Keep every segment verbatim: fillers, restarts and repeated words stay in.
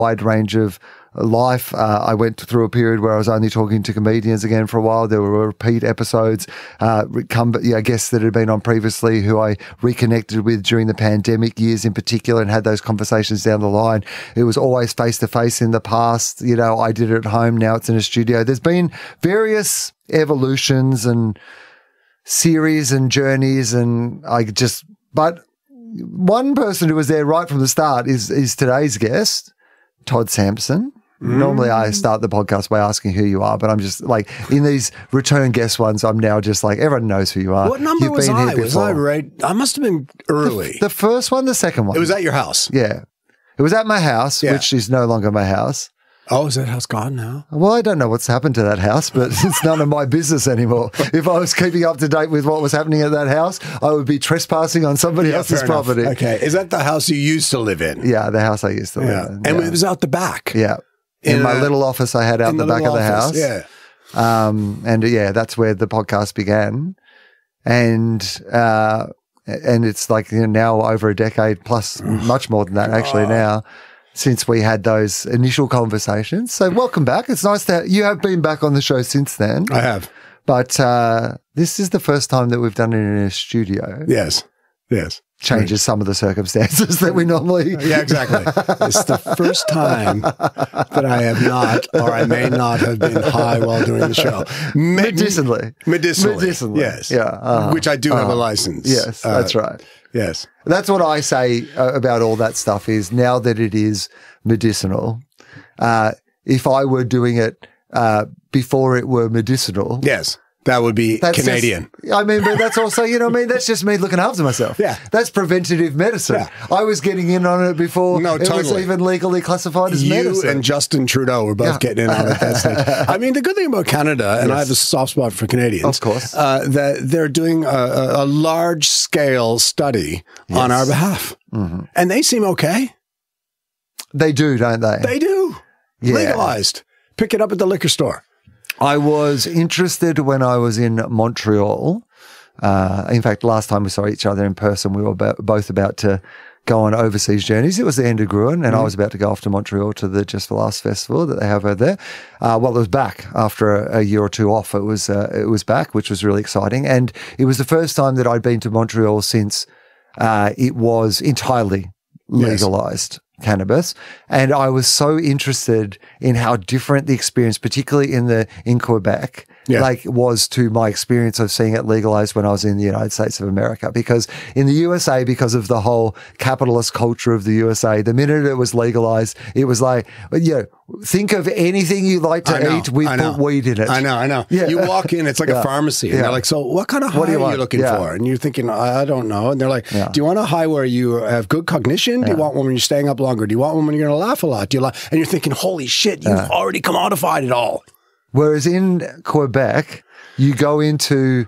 wide range of life. Uh, I went through a period where I was only talking to comedians again for a while. There were repeat episodes, uh, come, yeah, guests that had been on previously who I reconnected with during the pandemic years in particular and had those conversations down the line. It was always face-to-face in the past. You know, I did it at home. Now it's in a studio. There's been various evolutions and series and journeys, and I just, but one person who was there right from the start is, is today's guest, Todd Sampson. Mm. Normally I start the podcast by asking who you are, but I'm just like, in these return guest ones, I'm now just like, everyone knows who you are. What number You've was been I? here Was I before. right? I must have been early. The, the first one, the second one. It was at your house. Yeah. It was at my house, Yeah. which is no longer my house. Oh, is that house gone now? Well, I don't know what's happened to that house, but it's none of my business anymore. If I was keeping up to date with what was happening at that house, I would be trespassing on somebody Yeah, else's fair enough. property. Okay. Is that the house you used to live in? Yeah, the house I used to live Yeah. in. And yeah. it was out the back. Yeah. In, In my a- little office I had out in the, back of little the house. office. Yeah. Um, and yeah, that's where the podcast began. And, uh, and it's like, you know, now over a decade plus, much more than that actually now, since we had those initial conversations. So welcome back. It's nice that you have been back on the show since then. I have. But uh, this is the first time that we've done it in a studio. Yes. Yes. Changes some of the circumstances that we normally. Yeah, exactly. It's the first time that I have not, or I may not have been high while doing the show. Me- Medicinally. Medicinally. Medicinally. Yes. Yeah. uh-huh, Which I do have uh-huh. a license. Yes, Uh, that's right. Yes. That's what I say uh, about all that stuff is now that it is medicinal, uh, if I were doing it uh, before it were medicinal. Yes. That would be That's Canadian. Just, I mean, but that's also, you know what I mean? That's just me looking after myself. Yeah. That's preventative medicine. Yeah. I was getting in on it before No, it was totally. even legally classified as You medicine. and Justin Trudeau were both Yeah. getting in on it at that stage. I mean, the good thing about Canada, and Yes. I have a soft spot for Canadians, Of course. uh, that they're doing a, a, a large scale study on our behalf, Mm-hmm. and they seem okay. They do, don't they? They do. Yeah. Legalized. Pick it up at the liquor store. I was interested when I was in Montreal. Uh, in fact, last time we saw each other in person, we were about, both about to go on overseas journeys. It was the end of Gruen, and mm. I was about to go off to Montreal to the Just for Laughs festival that they have over there. Uh, well, it was back after a, a year or two off. It was uh, it was back, which was really exciting, and it was the first time that I'd been to Montreal since uh, it was entirely legalized. Yes. Cannabis, and I was so interested in how different the experience, particularly in the in Quebec, yeah. like was to my experience of seeing it legalized when I was in the United States of America. Because in the U S A, because of the whole capitalist culture of the U S A, the minute it was legalized, it was like, you know, think of anything you like to know, eat, we put weed in it. I know, I know. Yeah. You walk in, it's like yeah. a pharmacy, and yeah. they're like, so what kind of high what do you are you looking yeah. for? And you're thinking, I don't know. And they're like, yeah. do you want a high where you have good cognition? Do yeah. you want one when you're staying up longer? Do you want one when you're going to laugh a lot? Do you like? And you're thinking, holy shit, you've yeah. already commodified it all. Whereas in Quebec, you go into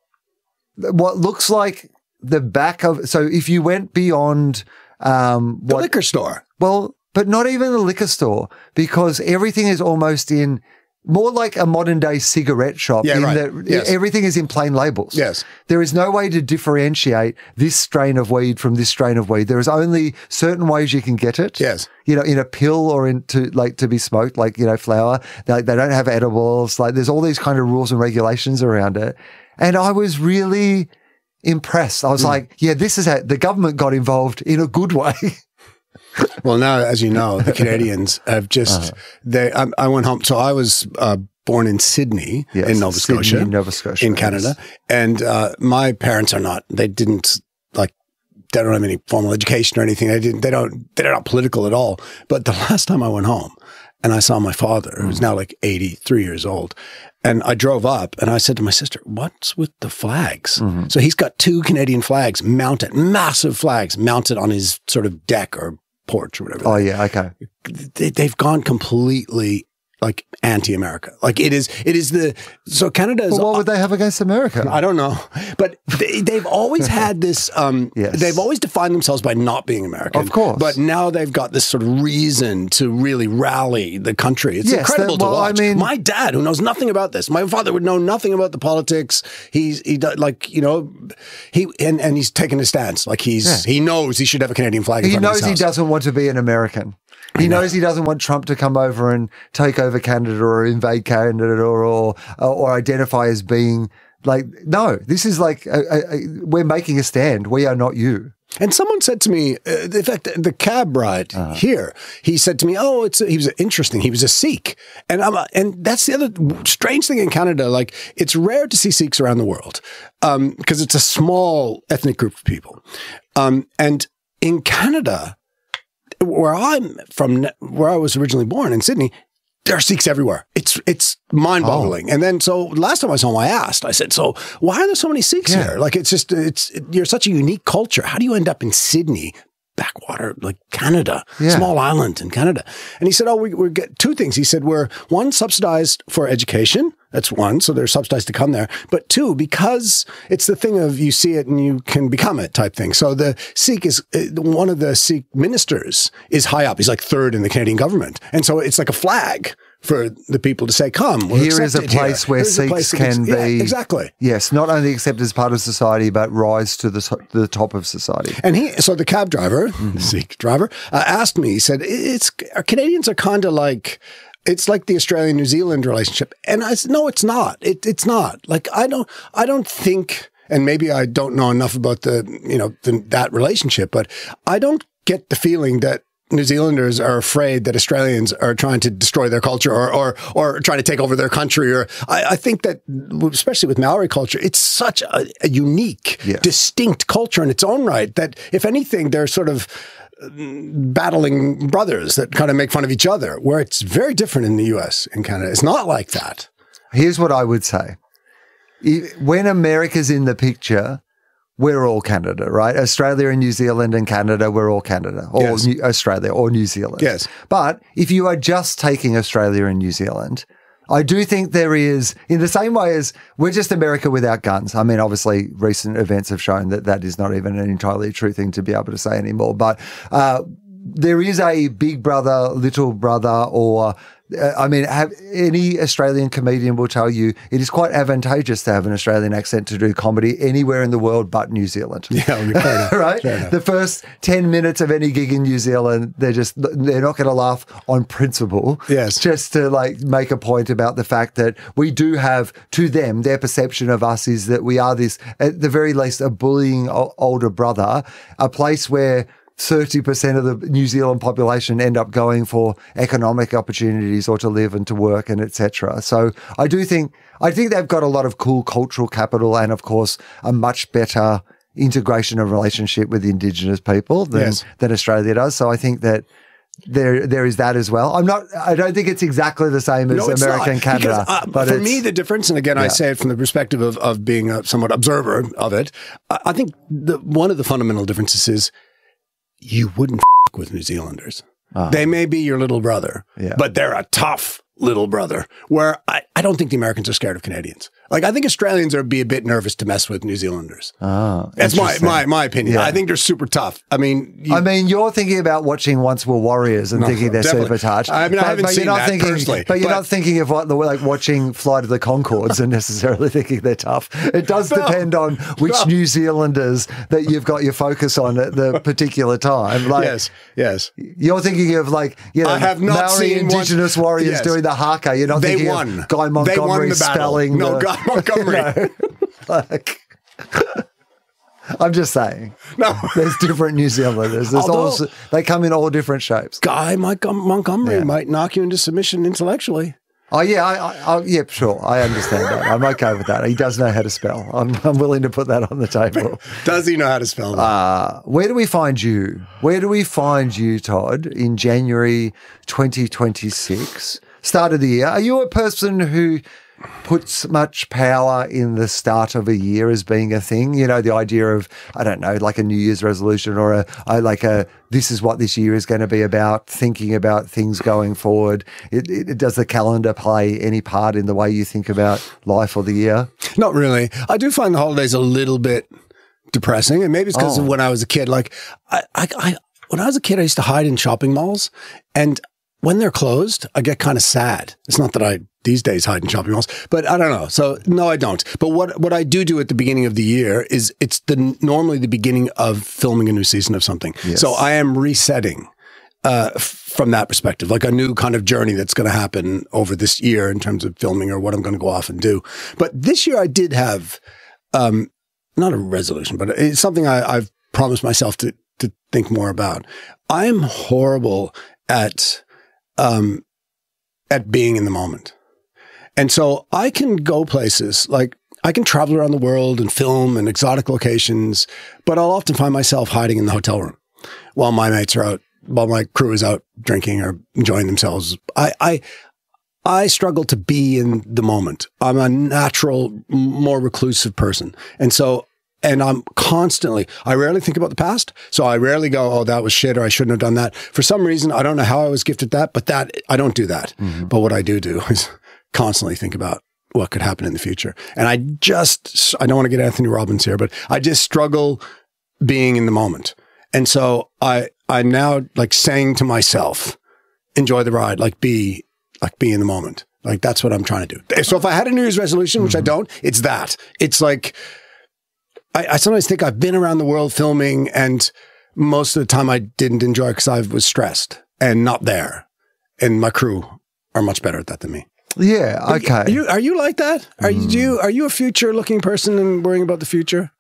what looks like the back of, so if you went beyond um, the what, liquor store. Well, but not even the liquor store, because everything is almost in more like a modern day cigarette shop. Yeah, in right. that yes. everything is in plain labels. Yes. There is no way to differentiate this strain of weed from this strain of weed. There is only certain ways you can get it. Yes. You know, in a pill or into like to be smoked, like, you know, flower. They, they don't have edibles. Like there's all these kind of rules and regulations around it. And I was really impressed. I was mm. like, yeah, this is how the government got involved in a good way. Well, now, as you know, the Canadians have just, uh-huh. they, I, I went home. So I was uh, born in Sydney, yes, in Nova Sydney, Scotia, Nova Scotia, in Canada. Yes. And uh, my parents are not, they didn't like, they don't have any formal education or anything. They didn't, they don't, they're not political at all. But the last time I went home and I saw my father, mm. who's now like eighty-three years old, and I drove up and I said to my sister, what's with the flags? Mm-hmm. So he's got two Canadian flags mounted, massive flags mounted on his sort of deck or porch or whatever. Oh, yeah. Okay. They, they've gone completely like anti-America. Like it is, it is the, so Canada is. Well, what would they have against America? I don't know. But they, they've always had this, um, yes. they've always defined themselves by not being American. Of course. But now they've got this sort of reason to really rally the country. It's yes, incredible that, well, to watch. I mean, my dad, who knows nothing about this, my father would know nothing about the politics. He's, he does like, you know, he, and, and he's taken a stance. Like he's, yeah. he knows he should have a Canadian flag in He front of knows his he house. doesn't want to be an American. He knows he doesn't want Trump to come over and take over Canada or invade Canada or or, or identify as being like, no, this is like, a, a, a, we're making a stand. We are not you. And someone said to me, uh, in fact, the cab ride uh-huh. here, he said to me, oh, it's a, he was interesting. He was a Sikh. And I'm a, and that's the other strange thing in Canada. Like, it's rare to see Sikhs around the world um, because it's a small ethnic group of people. Um, and in Canada, where I'm from, where I was originally born in Sydney, there are Sikhs everywhere. It's it's mind-boggling. Oh. And then, so last time I saw him, I asked, I said, so why are there so many Sikhs yeah. here? Like, it's just, it's, it, you're such a unique culture. How do you end up in Sydney, backwater, like Canada, yeah. small island in Canada? And he said, oh, we, we get two things. He said, we're one, subsidized for education. That's one. So they're subsidized to come there. But two, because it's the thing of you see it and you can become it type thing. So the Sikh is, one of the Sikh ministers is high up. He's like third in the Canadian government. And so it's like a flag for the people to say, come, we're here is a place here. where Here's Sikhs place can be, yeah, exactly. Yes, not only accepted as part of society, but rise to the, to the top of society. And he, so the cab driver, mm-hmm. the Sikh driver, uh, asked me, he said, it's, our Canadians are kind of like, it's like the Australia-New Zealand relationship. And I said, no, it's not. It, it's not. Like, I don't, I don't think, and maybe I don't know enough about the, you know, the, that relationship, but I don't get the feeling that New Zealanders are afraid that Australians are trying to destroy their culture or or, or trying to take over their country. Or I, I think that, especially with Maori culture, it's such a, a unique, yeah. distinct culture in its own right that, if anything, they're sort of battling brothers that kind of make fun of each other, where it's very different in the U S and Canada. It's not like that. Here's what I would say. When America's in the picture, we're all Canada, right? Australia and New Zealand and Canada, we're all Canada, or yes. New, Australia or New Zealand. Yes. But if you are just taking Australia and New Zealand, I do think there is, in the same way as we're just America without guns. I mean, obviously, recent events have shown that that is not even an entirely true thing to be able to say anymore. But uh, there is a big brother, little brother, or Uh, I mean, have, any Australian comedian will tell you it is quite advantageous to have an Australian accent to do comedy anywhere in the world but New Zealand. Yeah, enough, right? The first ten minutes of any gig in New Zealand, they're just, they're not going to laugh on principle. Yes. Just to like make a point about the fact that we do have, to them, their perception of us is that we are this, at the very least, a bullying o- older brother, a place where thirty percent of the New Zealand population end up going for economic opportunities or to live and to work and et cetera. So I do think, I think they've got a lot of cool cultural capital and, of course, a much better integration and relationship with Indigenous people than, yes. than Australia does. So I think that there there is that as well. I'm not, I don't think it's exactly the same as no, America and Canada. Because, uh, but for me, the difference, and again, yeah. I say it from the perspective of, of being a somewhat observer of it, I, I think the, one of the fundamental differences is you wouldn't f- with New Zealanders. Uh-huh. They may be your little brother, yeah. but they're a tough little brother, where I, I don't think the Americans are scared of Canadians. Like, I think Australians are be a bit nervous to mess with New Zealanders. Oh, that's my, my, my opinion. Yeah. I think they're super tough. I mean, you, I mean, you're thinking about watching Once Were Warriors and no, thinking they're definitely. super touched. I mean, but, I haven't but seen you're not that thinking, personally. But you're but, not thinking of what the, like watching Flight of the Conchords and necessarily thinking they're tough. It does no, depend on which no. New Zealanders that you've got your focus on at the particular time. Like, yes, yes. You're thinking of like, you know, I have not Maori seen Indigenous one, warriors yes. doing the haka. You're not they thinking won. of Guy Montgomery they won the spelling. No, the, Guy Montgomery. You know, like, I'm just saying. No, there's different New Zealanders. There's Although, all, they come in all different shapes. Guy Montgomery yeah. might knock you into submission intellectually. Oh yeah, I, I, I, yeah, sure. I understand that. I'm okay with that. He does know how to spell. I'm, I'm willing to put that on the table. Does he know how to spell that? Uh, where do we find you? Where do we find you, Todd, in January twenty twenty-six? Start of the year. Are you a person who puts much power in the start of a year as being a thing? You know, the idea of, I don't know, like a New Year's resolution or a, a like a, this is what this year is going to be about, thinking about things going forward. It, it, does the calendar play any part in the way you think about life or the year? Not really. I do find the holidays a little bit depressing, and maybe it's because oh. of when I was a kid. Like, I, I, I, when I was a kid, I used to hide in shopping malls, and when they're closed, I get kind of sad. It's not that I these days hide in shopping malls, but I don't know. So no, I don't. But what what I do do at the beginning of the year is it's the normally the beginning of filming a new season of something. Yes. So I am resetting uh, f- from that perspective, like a new kind of journey that's going to happen over this year in terms of filming or what I'm going to go off and do. But this year I did have, um, not a resolution, but it's something I, I've promised myself to, to think more about. I'm horrible at, um, at being in the moment. And so I can go places, like I can travel around the world and film in exotic locations, but I'll often find myself hiding in the hotel room while my mates are out, while my crew is out drinking or enjoying themselves. I, I, I struggle to be in the moment. I'm a natural, more reclusive person. And so, and I'm constantly, I rarely think about the past. So I rarely go, oh, that was shit, or I shouldn't have done that. For some reason, I don't know how I was gifted that, but that, I don't do that. Mm-hmm. But what I do do is constantly think about what could happen in the future. And I just, I don't want to get Anthony Robbins here, but I just struggle being in the moment. And so I, I'm now like saying to myself, enjoy the ride, like be, like be in the moment. Like that's what I'm trying to do. So if I had a New Year's resolution, which mm-hmm. I don't, it's that. It's like, I, I sometimes think I've been around the world filming and most of the time I didn't enjoy it because I was stressed and not there. And my crew are much better at that than me. Yeah. Okay. Are you, are you like that? Are mm. you, are you a future looking person and worrying about the future?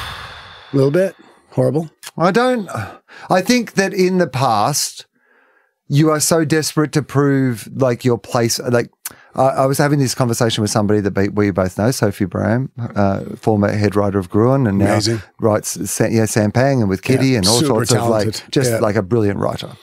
A little bit. Horrible. I don't, I think that in the past, you are so desperate to prove like your place. Like I, I was having this conversation with somebody that we both know, Sophie Braham, uh, former head writer of Gruen, and now Amazing. writes yeah, Sampang and with Kitty yeah, and all sorts talented. of like, just yeah. like a brilliant writer.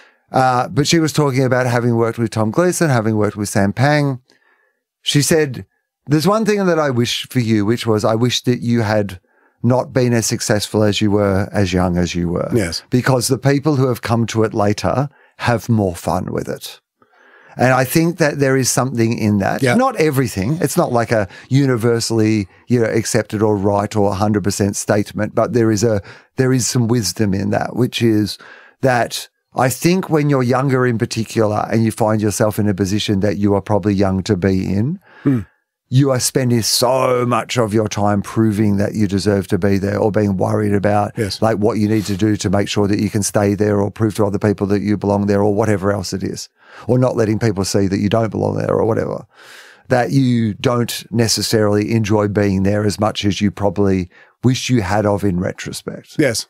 Uh, but she was talking about having worked with Tom Gleeson, having worked with Sampang. She said, there's one thing that I wish for you, which was I wish that you had not been as successful as you were, as young as you were. Yes. Because the people who have come to it later have more fun with it. And I think that there is something in that. Yeah. Not everything. It's not like a universally, you know, accepted or right or one hundred percent statement, but there is a, there is some wisdom in that, which is that I think when you're younger in particular and you find yourself in a position that you are probably young to be in, hmm. you are spending so much of your time proving that you deserve to be there or being worried about yes. like what you need to do to make sure that you can stay there or prove to other people that you belong there or whatever else it is, or not letting people see that you don't belong there or whatever, that you don't necessarily enjoy being there as much as you probably wish you had of in retrospect. Yes.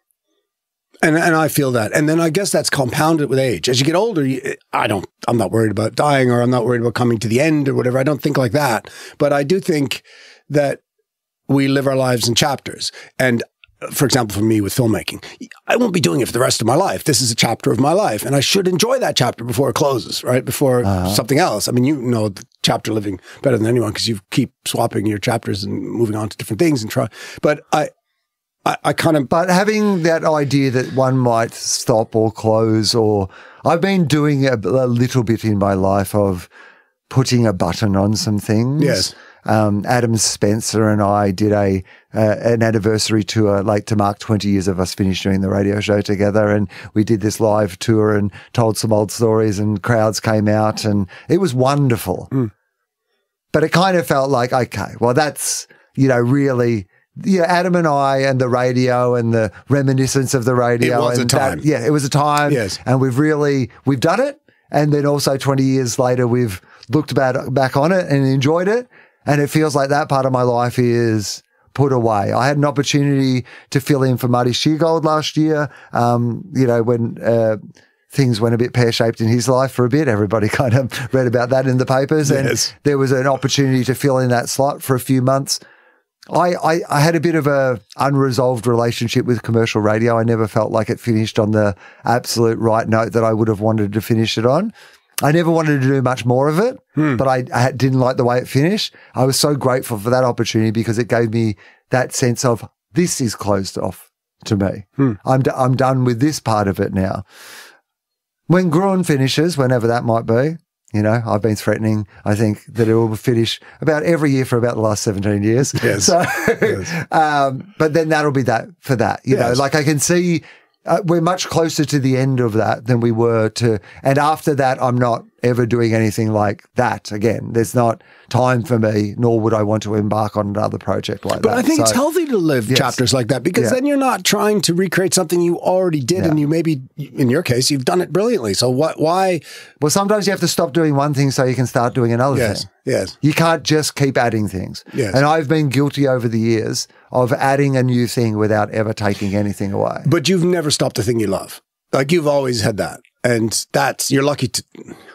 And and I feel that. And then I guess that's compounded with age. As you get older, you, I don't, I'm not worried about dying or I'm not worried about coming to the end or whatever. I don't think like that. But I do think that we live our lives in chapters. And for example, for me with filmmaking, I won't be doing it for the rest of my life. This is a chapter of my life. And I should enjoy that chapter before it closes, right? Before uh-huh. something else. I mean, you know the chapter living better than anyone because you keep swapping your chapters and moving on to different things and try. But I, I, I kind of, but having that idea that one might stop or close, or I've been doing a, a little bit in my life of putting a button on some things. Yes. Um, Adam Spencer and I did a uh, an anniversary tour, like to mark twenty years of us finished doing the radio show together, and we did this live tour and told some old stories, and crowds came out, and it was wonderful. Mm. But it kind of felt like, okay, well, that's you know really. Yeah, Adam and I and the radio and the reminiscence of the radio. It was and a time. That, yeah, it was a time. Yes. And we've really, we've done it. And then also twenty years later, we've looked back, back on it and enjoyed it. And it feels like that part of my life is put away. I had an opportunity to fill in for Marty Sheargold last year, um, you know, when uh, things went a bit pear-shaped in his life for a bit. Everybody kind of read about that in the papers. Yes. And there was an opportunity to fill in that slot for a few months. I, I, I had a bit of a unresolved relationship with commercial radio. I never felt like it finished on the absolute right note that I would have wanted to finish it on. I never wanted to do much more of it, hmm. but I, I didn't like the way it finished. I was so grateful for that opportunity because it gave me that sense of this is closed off to me. Hmm. I'm, d- I'm done with this part of it now. When Gruen finishes, whenever that might be, you know, I've been threatening, I think, that it will finish about every year for about the last seventeen years. Yes. So, yes. Um, but then that'll be that for that. You yes. know, like I can see uh, we're much closer to the end of that than we were to, and after that, I'm not ever doing anything like that again. There's not time for me, nor would I want to embark on another project like but that. But I think so, it's healthy to live yes. chapters like that because yeah. then you're not trying to recreate something you already did, yeah. and you maybe, in your case, you've done it brilliantly. So what? Why? Well, sometimes you have to stop doing one thing so you can start doing another yes. thing. Yes. You can't just keep adding things. Yes. And I've been guilty over the years of adding a new thing without ever taking anything away. But you've never stopped the thing you love. Like you've always had that. And that's, you're lucky to,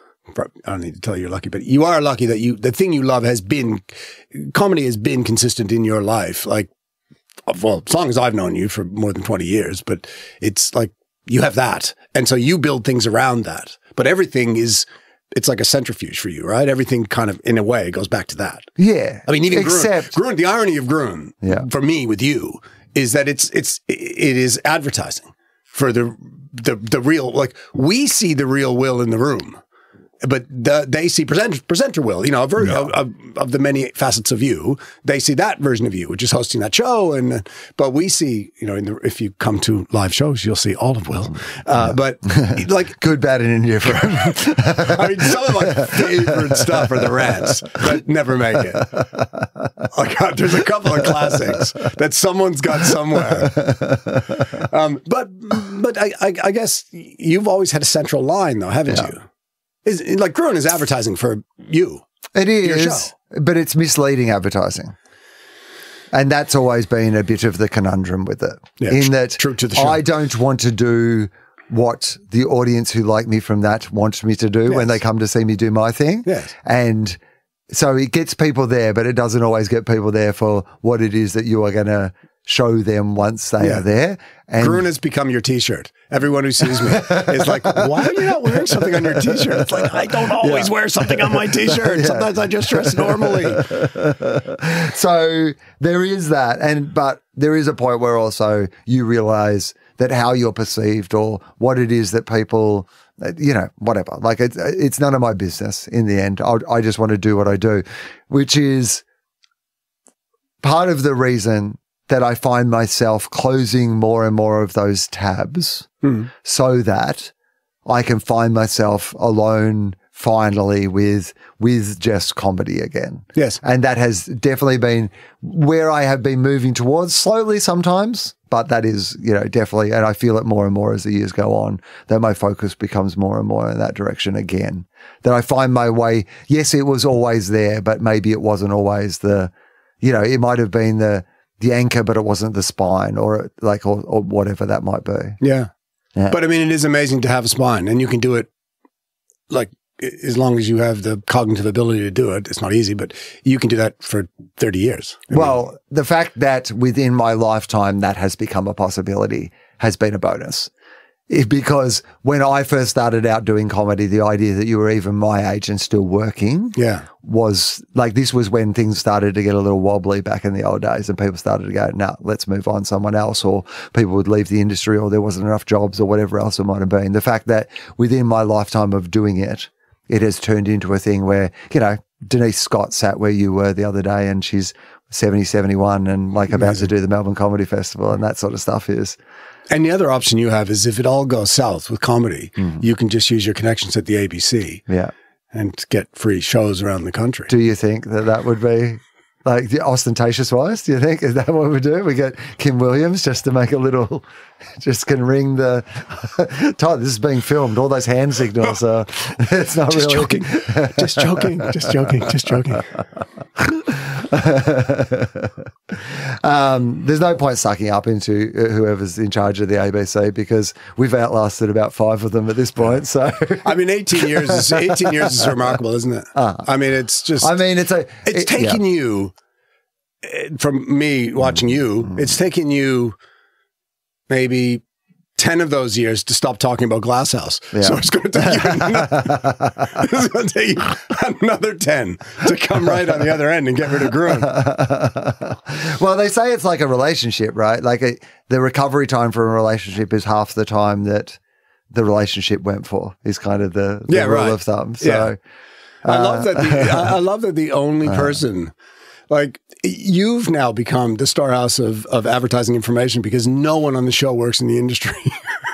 I don't need to tell you you're lucky, but you are lucky that you, the thing you love has been, comedy has been consistent in your life. Like, well, as long as I've known you for more than twenty years, but it's like you have that. And so you build things around that. But everything is, it's like a centrifuge for you, right? Everything kind of, in a way, goes back to that. Yeah. I mean, even Except, Gruen, Gruen, the irony of Gruen, yeah. for me with you, is that it's, it's, it is advertising for the, the, the real, like, we see the real Will in the room, but the, they see presenter, presenter Will, you know, a ver- yeah. of, of, of the many facets of you. They see that version of you, which is hosting that show. And, but we see, you know, in the, if you come to live shows, you'll see all of Will. Uh, but like good, bad, and indifferent. I mean, some of my favorite stuff are the rants that never make it. Like, uh, there's a couple of classics that someone's got somewhere. Um, but, but I, I, I guess you've always had a central line though, haven't yeah. you? Is like Gruen is advertising for you. It is, but it's misleading advertising. And that's always been a bit of the conundrum with it. Yeah, in that true to the show. I don't want to do what the audience who like me from that want me to do yes. when they come to see me do my thing. Yes. And so it gets people there, but it doesn't always get people there for what it is that you are going to show them once they yeah. are there. And Gruen has become your T-shirt. Everyone who sees me is like, why are you not wearing something on your T-shirt? It's like, I don't always yeah. wear something on my T-shirt. Yeah. Sometimes I just dress normally. So there is that. And, but there is a point where also you realize that how you're perceived or what it is that people, you know, whatever, like it's, it's none of my business in the end. I, I just want to do what I do, which is part of the reason that I find myself closing more and more of those tabs mm. so that I can find myself alone finally with with just comedy again. Yes. And that has definitely been where I have been moving towards slowly sometimes, but that is, you know, definitely, and I feel it more and more as the years go on, that my focus becomes more and more in that direction again. That I find my way, yes, it was always there, but maybe it wasn't always the, you know, it might have been the the anchor, but it wasn't the spine or like, or, or whatever that might be. Yeah. yeah. But I mean, it is amazing to have a spine and you can do it like, as long as you have the cognitive ability to do it. It's not easy, but you can do that for thirty years. I well, mean, the fact that within my lifetime that has become a possibility has been a bonus. It, because when I first started out doing comedy, the idea that you were even my age and still working yeah. was like, this was when things started to get a little wobbly back in the old days and people started to go, no, nah, let's move on someone else, or people would leave the industry or there wasn't enough jobs or whatever else it might have been. The fact that within my lifetime of doing it, it has turned into a thing where, you know, Denise Scott sat where you were the other day and she's seventy, seventy-one and like about Amazing. to do the Melbourne Comedy Festival and that sort of stuff is. And the other option you have is if it all goes south with comedy, mm. you can just use your connections at the A B C yeah. and get free shows around the country. Do you think that that would be like the ostentatious wise? Do you think is that what we do? We get Kim Williams just to make a little, just can ring the, Todd, this is being filmed. All those hand signals are, it's not just really. Joking. Just joking. Just joking. Just joking. um, there's no point sucking up into whoever's in charge of the A B C because we've outlasted about five of them at this point. So I mean, eighteen years is eighteen years is remarkable, isn't it? Uh, I mean, it's just. I mean, it's a. It's it, taken yeah. you from me watching you. Mm. It's taken you maybe ten of those years to stop talking about Glasshouse. Yeah. So it's going to take you another, it's going to take you another ten to come right on the other end and get rid of Gruen. Well, they say it's like a relationship, right? Like a, the recovery time for a relationship is half the time that the relationship went for, is kind of the, the yeah, rule right. of thumb. So yeah. uh, I love that the, I, I love that the only person, like, you've now become the storehouse of, of advertising information because no one on the show works in the industry.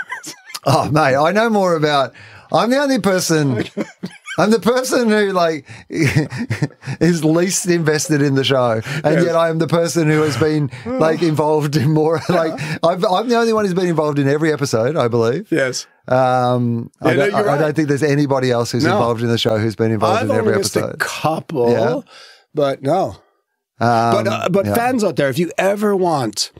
Oh, mate, I know more about. I'm the only person. I'm the person who like is least invested in the show, and Yes. yet I am the person who has been like involved in more. Like I've, I'm the only one who's been involved in every episode, I believe. Yes. Um, I, Yeah, no, don't, you're I, I right. don't think there's anybody else who's No. involved in the show who's been involved I've in every only missed episode. a couple, Yeah. but no. Um, But uh, but yeah. fans out there, if you ever want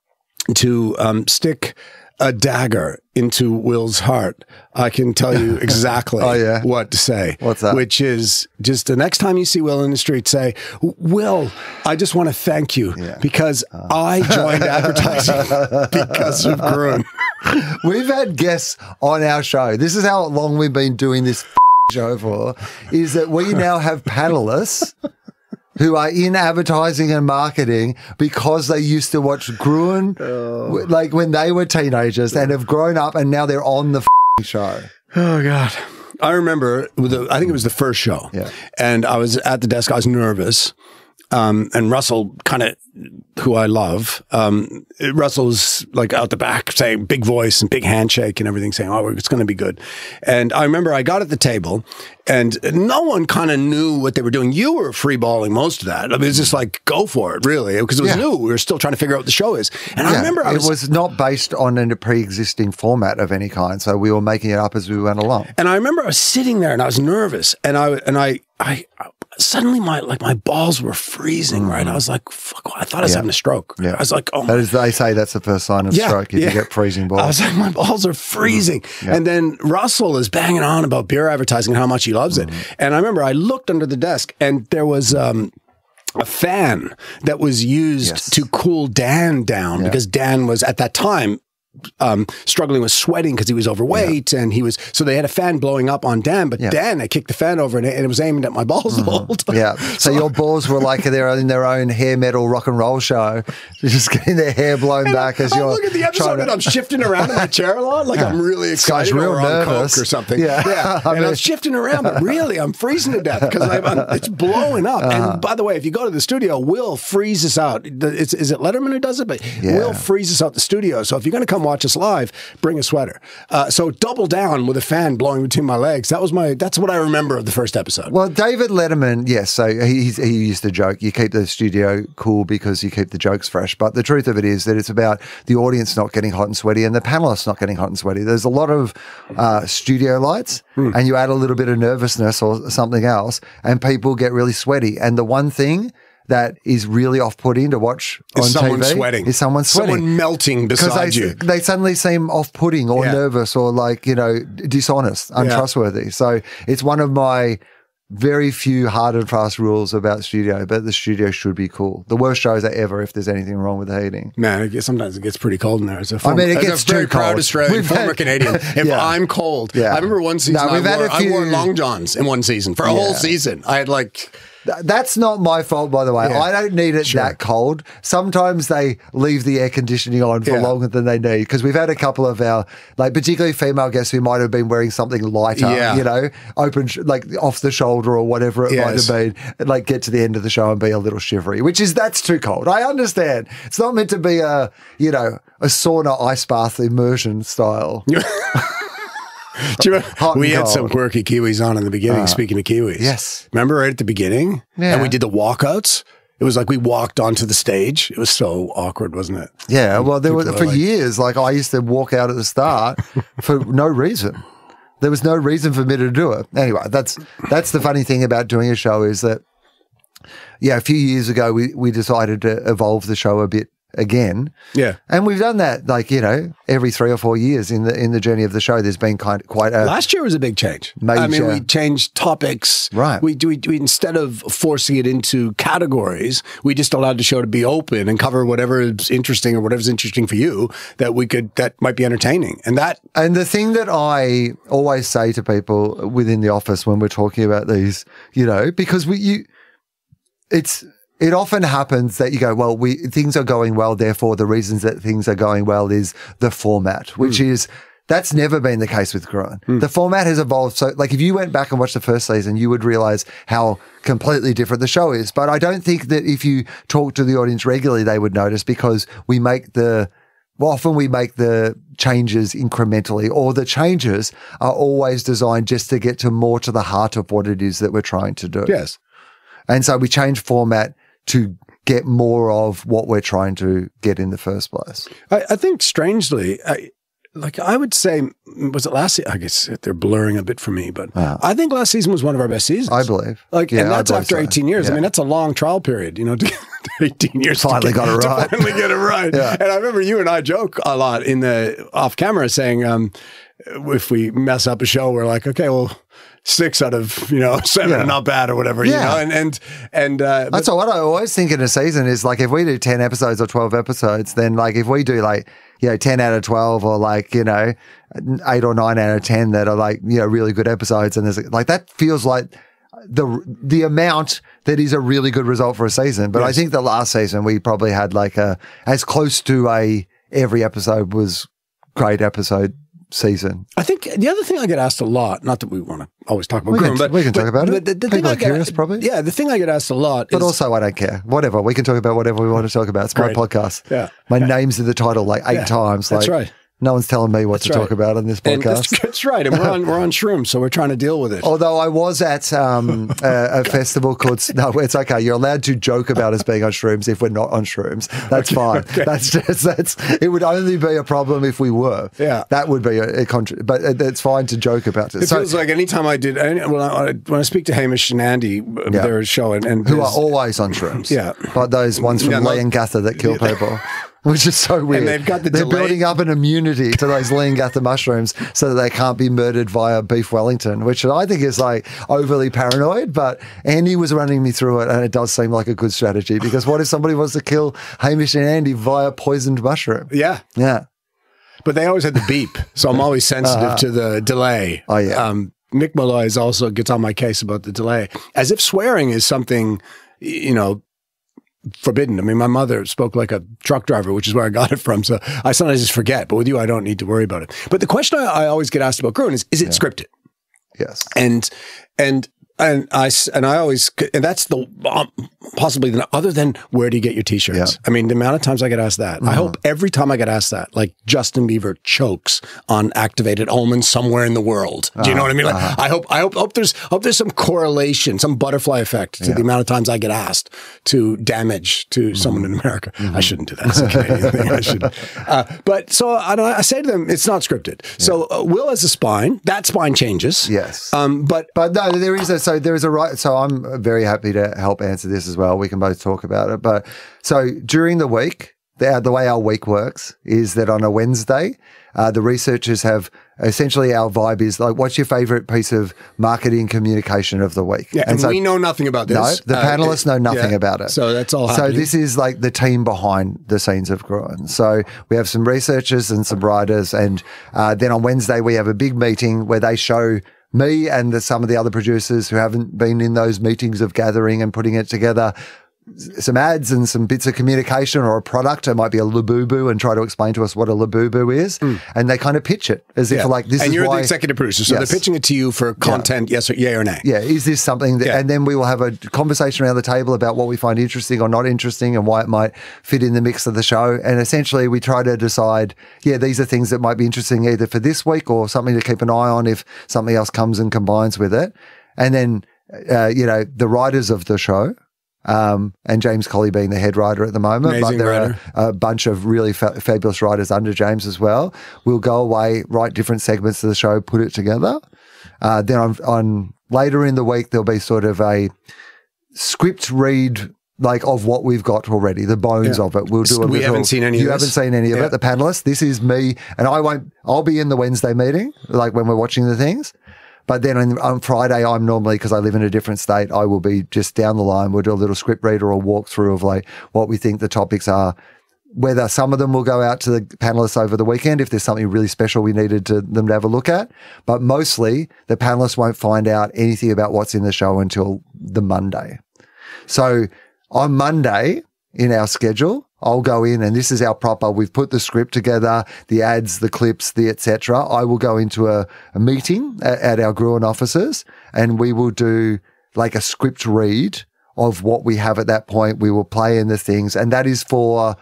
to um, stick a dagger into Will's heart, I can tell you exactly Oh, yeah? what to say. What's that? Which is just the next time you see Will in the street, say, Will, I just want to thank you Yeah. because I joined advertising because of Gruen. We've had guests on our show. This is how long we've been doing this show for, is that we now have panelists who are in advertising and marketing because they used to watch Gruen w- like when they were teenagers and have grown up and now they're on the show. Oh, God. I remember, with the, I think it was the first show. Yeah. And I was at the desk. I was nervous. Um, and Russell kind of, who I love, um, Russell's like out the back saying big voice and big handshake and everything saying, oh, it's going to be good. And I remember I got at the table and no one kind of knew what they were doing. You were free balling most of that. I mean, it's just like, go for it, really, because it was Yeah. new. We were still trying to figure out what the show is. And I Yeah, remember I it was, was not based on a pre-existing format of any kind, so we were making it up as we went along. and I remember I was sitting there and I was nervous and I, and I, I, suddenly my, like my balls were freezing, right? I was like, fuck, I thought I was Yeah. having a stroke. Yeah. I was like, oh, That is, they say that's the first sign of Yeah, stroke if yeah. you get freezing I balls. was like, my balls are freezing. Mm-hmm. Yeah. And then Russell is banging on about beer advertising and how much he loves it. Mm-hmm. And I remember I looked under the desk and there was um, a fan that was used Yes. to cool Dan down Yeah. because Dan was at that time um, struggling with sweating because he was overweight and he was, so they had a fan blowing up on Dan, but Yeah. Dan, I kicked the fan over and it, and it was aimed at my balls the whole time. Yeah. So, your balls were like they're in their own hair metal rock and roll show, just getting their hair blown back as I you're look at the episode trying and to. I'm shifting around in my chair a lot, like I'm really This guy's excited real or on nervous. coke or something. Yeah. I and mean- I'm shifting around, but really I'm freezing to death because it's blowing up. Uh-huh. And by the way, if you go to the studio, Will freezes out. It's, is it Letterman who does it? But Yeah. Will freezes out the studio. So if you're going to come watch us live, bring a sweater. Uh, so double down with a fan blowing between my legs. That was my. That's what I remember of the first episode. Well, David Letterman, yes. So he he's- he used to joke, you keep the studio cool because you keep the jokes fresh. But the truth of it is that it's about the audience not getting hot and sweaty and the panelists not getting hot and sweaty. There's a lot of uh, studio lights, and you add a little bit of nervousness or something else, and people get really sweaty. And the one thing that is really off-putting to watch on Is someone T V sweating? is someone sweating. Someone melting Because beside they, you. they suddenly seem off-putting or Yeah. nervous or like, you know, dishonest, untrustworthy. So it's one of my very few hard and fast rules about studio, but the studio should be cool. The worst shows are ever if there's anything wrong with the heating. Man, it gets, sometimes it gets pretty cold in there. As a former, mean, it as gets a very too proud cold. Australian, We've former had- Canadian. If Yeah. I'm cold, Yeah. I remember one season No, I, we've had wore, a I wore few- long johns in one season for a whole Yeah. season. I had like, Th- That's not my fault, by the way. Yeah. I don't need it Sure. that cold. Sometimes they leave the air conditioning on for Yeah. longer than they need because we've had a couple of our, like, particularly female guests who might have been wearing something lighter, Yeah. you know, open, sh- like off the shoulder or whatever it might Yes. have been, and, like, get to the end of the show and be a little shivery, which is, that's too cold. I understand. It's not meant to be a, you know, a sauna ice bath immersion style. do you remember, Hot we and had some cold. quirky Kiwis on in the beginning, speaking of Kiwis. yes. Remember right at the beginning? Yeah. And we did the walkouts? It was like we walked onto the stage. It was so awkward, wasn't it? Yeah, well, there was People for are like- years. Like I used to walk out at the start for no reason. There was no reason for me to do it. Anyway, that's that's the funny thing about doing a show is that, yeah, a few years ago we we decided to evolve the show a bit again, Yeah. and we've done that like you know every three or four years in the in the journey of the show. There's been kind quite a Last year was a big change. I mean, Major. we changed topics. Right. We, we, we instead of forcing it into categories, we just allowed the show to be open and cover whatever is interesting or whatever's interesting for you that we could that might be entertaining. And that And the thing that I always say to people within the office when we're talking about these, you know, because we, you, it's, it often happens that you go, well, we, things are going well. Therefore, the reasons that things are going well is the format, which Mm. is, that's never been the case with Gruen. Mm. The format has evolved. So like if you went back and watched the first season, you would realize how completely different the show is. But I don't think that if you talk to the audience regularly, they would notice because we make the, well, often we make the changes incrementally, or the changes are always designed just to get to more to the heart of what it is that we're trying to do. Yes. And so we change format to get more of what we're trying to get in the first place. I, I think strangely, I, like I would say, was it last season? I guess they're blurring a bit for me, but uh, I think last season was one of our best seasons. I believe. Like, yeah, and that's after so. eighteen years. Yeah. I mean, that's a long trial period, you know, to eighteen years. Finally to get, got it right. To finally get it right. Yeah. And I remember you and I joke a lot in the off camera saying, um, if we mess up a show, we're like, okay, well, six out of, you know, seven yeah. are not bad or whatever, yeah. you know, and, and, and, uh, that's what I always think in a season is like, if we do ten episodes or twelve episodes, then like if we do like, you know, ten out of twelve or like, you know, eight or nine out of ten that are like, you know, really good episodes. And there's like, that feels like the, the amount that is a really good result for a season. But yes. I think the last season we probably had like a, as close to a, every episode was great episode season. I think the other thing I get asked a lot, not that we want to always talk about we grooming, can, but we can but, talk about but it. The, the People thing are I get, curious, probably. Yeah, the thing I get asked a lot but is, also I don't care. Whatever. We can talk about whatever we want to talk about. It's my Great. podcast. Yeah. My yeah. name's in the title like eight yeah. times. That's like, right. No one's telling me what that's to right. talk about on this And podcast. that's, that's right. And we're on, we're on shrooms, so we're trying to deal with it. Although I was at um, a, a festival called, no, it's okay. You're allowed to joke about us being on shrooms if we're not on shrooms. That's okay, fine. okay. That's just, that's, it would only be a problem if we were. Yeah. That would be a, a contra- but it's fine to joke about it. It so, feels like anytime I did, when I, when I speak to Hamish and Andy, yeah. their show, and, and who are always on shrooms. Yeah. Like those ones from yeah, Leongatha that kill yeah. people. Which is so weird. And they've got the They're delay. building up an immunity to those Leongatha mushrooms so that they can't be murdered via beef Wellington, which I think is like overly paranoid. But Andy was running me through it, and it does seem like a good strategy because what if somebody wants to kill Hamish and Andy via poisoned mushroom? Yeah. Yeah. But they always had the beep, so I'm always sensitive uh-huh. to the delay. Oh, yeah. Um, Mick Malloy also gets on my case about the delay, as if swearing is something, you know, forbidden. I mean, my mother spoke like a truck driver, which is where I got it from. So I sometimes just forget, but with you, I don't need to worry about it. But the question I, I always get asked about Gruen is, is it yeah. scripted? Yes. And, and, and I, and I always, and that's the, um, possibly the, other than where do you get your t-shirts? Yeah. I mean, the amount of times I get asked that, mm-hmm. I hope every time I get asked that, like Justin Bieber chokes on activated almonds somewhere in the world. Do you know uh-huh. what I mean? Like, uh-huh. I hope, I hope, hope there's, hope there's some correlation, some butterfly effect to yeah. the amount of times I get asked to damage to mm-hmm. someone in America. Mm-hmm. I shouldn't do that. It's a Canadian thing. I should. Uh, but so I, I say to them, it's not scripted. Yeah. So uh, Will has a spine. That spine changes. Yes. Um, but, but no, there is a, so there is a right. So I'm very happy to help answer this as well. We can both talk about it. But so during the week, the, the way our week works is that on a Wednesday, uh, the researchers have essentially our vibe is like, what's your favorite piece of marketing communication of the week? Yeah, and, and so, we know nothing about this. No, the uh, panelists know nothing yeah, about it. So that's all happening. So this is like the team behind the scenes of Gruen. So we have some researchers and some writers. And uh, then on Wednesday, we have a big meeting where they show me and the, some of the other producers who haven't been in those meetings of gathering and putting it together, some ads and some bits of communication or a product. It might be a Labubu and try to explain to us what a Labubu is. Mm. And they kind of pitch it as yeah. if like this and is you're why, the executive producer. So yes. they're pitching it to you for content, yeah. yes or yay or nay. Yeah. Is this something that, yeah. and then we will have a conversation around the table about what we find interesting or not interesting and why it might fit in the mix of the show. And essentially we try to decide, yeah, these are things that might be interesting either for this week or something to keep an eye on if something else comes and combines with it. And then, uh, you know, the writers of the show, Um, and James Colley being the head writer at the moment, Amazing but there writer. are a bunch of really fa- fabulous writers under James as well. We'll go away, write different segments of the show, put it together. Uh, then on, on later in the week, there'll be sort of a script read like of what we've got already, the bones yeah. of it. We'll do a we little, haven't seen any you of haven't this. seen any of yeah. it, the panelists. This is me, and I won't, I'll be in the Wednesday meeting, like when we're watching the things. But then on, on Friday, I'm normally, because I live in a different state, I will be just down the line. We'll do a little script read or a walkthrough of like what we think the topics are, whether some of them will go out to the panelists over the weekend if there's something really special we needed to them to have a look at. But mostly the panelists won't find out anything about what's in the show until the Monday. So on Monday in our schedule, I'll go in and this is our proper, we've put the script together, the ads, the clips, the et cetera. I will go into a, a meeting at, at our Gruen offices and we will do like a script read of what we have at that point. We will play in the things and that is for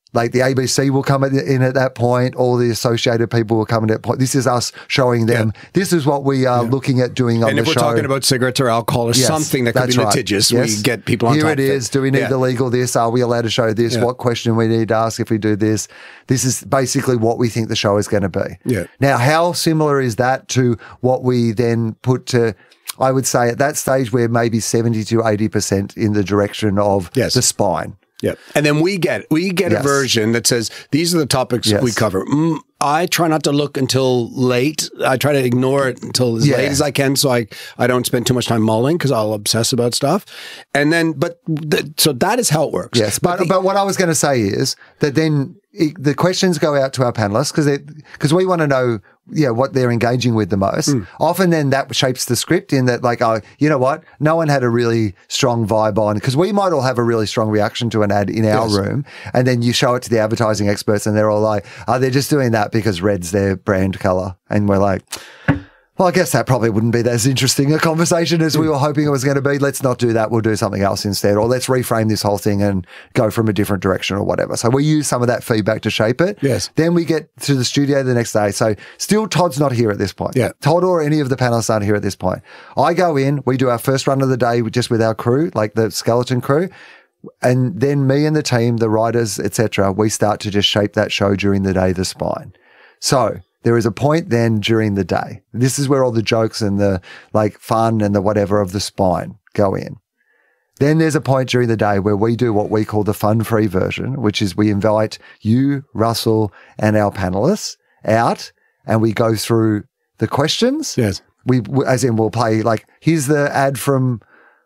Like the A B C will come in at that point. All the associated people will come in at that point. This is us showing them. Yeah. This is what we are yeah. looking at doing on and the show. And if we're talking about cigarettes or alcohol or yes, something that could be litigious, right. yes. we get people on Here top it is. Do we need yeah. the legal this? Are we allowed to show this? Yeah. What question we need to ask if we do this? This is basically what we think the show is going to be. Yeah. Now, how similar is that to what we then put to, I would say at that stage we're maybe seventy to eighty percent in the direction of yes. the spine. Yeah. And then we get we get yes. a version that says, these are the topics yes. we cover. Mm, I try not to look until late. I try to ignore it until as yeah. late as I can so I, I don't spend too much time mulling because I'll obsess about stuff. And then, but, th- so that is how it works. Yes. But, but, the, but what I was going to say is that then it, the questions go out to our panelists because because we want to know yeah, what they're engaging with the most. Mm. Often then that shapes the script in that like, oh, you know what? No one had a really strong vibe on because we might all have a really strong reaction to an ad in our yes. room. And then you show it to the advertising experts and they're all like, oh, they're just doing that because red's their brand color. And we're like, well, I guess that probably wouldn't be as interesting a conversation as we were hoping it was going to be. Let's not do that. We'll do something else instead. Or let's reframe this whole thing and go from a different direction or whatever. So we use some of that feedback to shape it. Yes. Then we get to the studio the next day. So still Todd's not here at this point. Yeah. Todd or any of the panelists aren't here at this point. I go in, we do our first run of the day just with our crew, like the skeleton crew. And then me and the team, the writers, et cetera, we start to just shape that show during the day, the spine. So there is a point then during the day. This is where all the jokes and the like fun and the whatever of the spine go in. Then there's a point during the day where we do what we call the fun-free version, which is we invite you, Russell, and our panelists out and we go through the questions. Yes. We, as in we'll play like, here's the ad from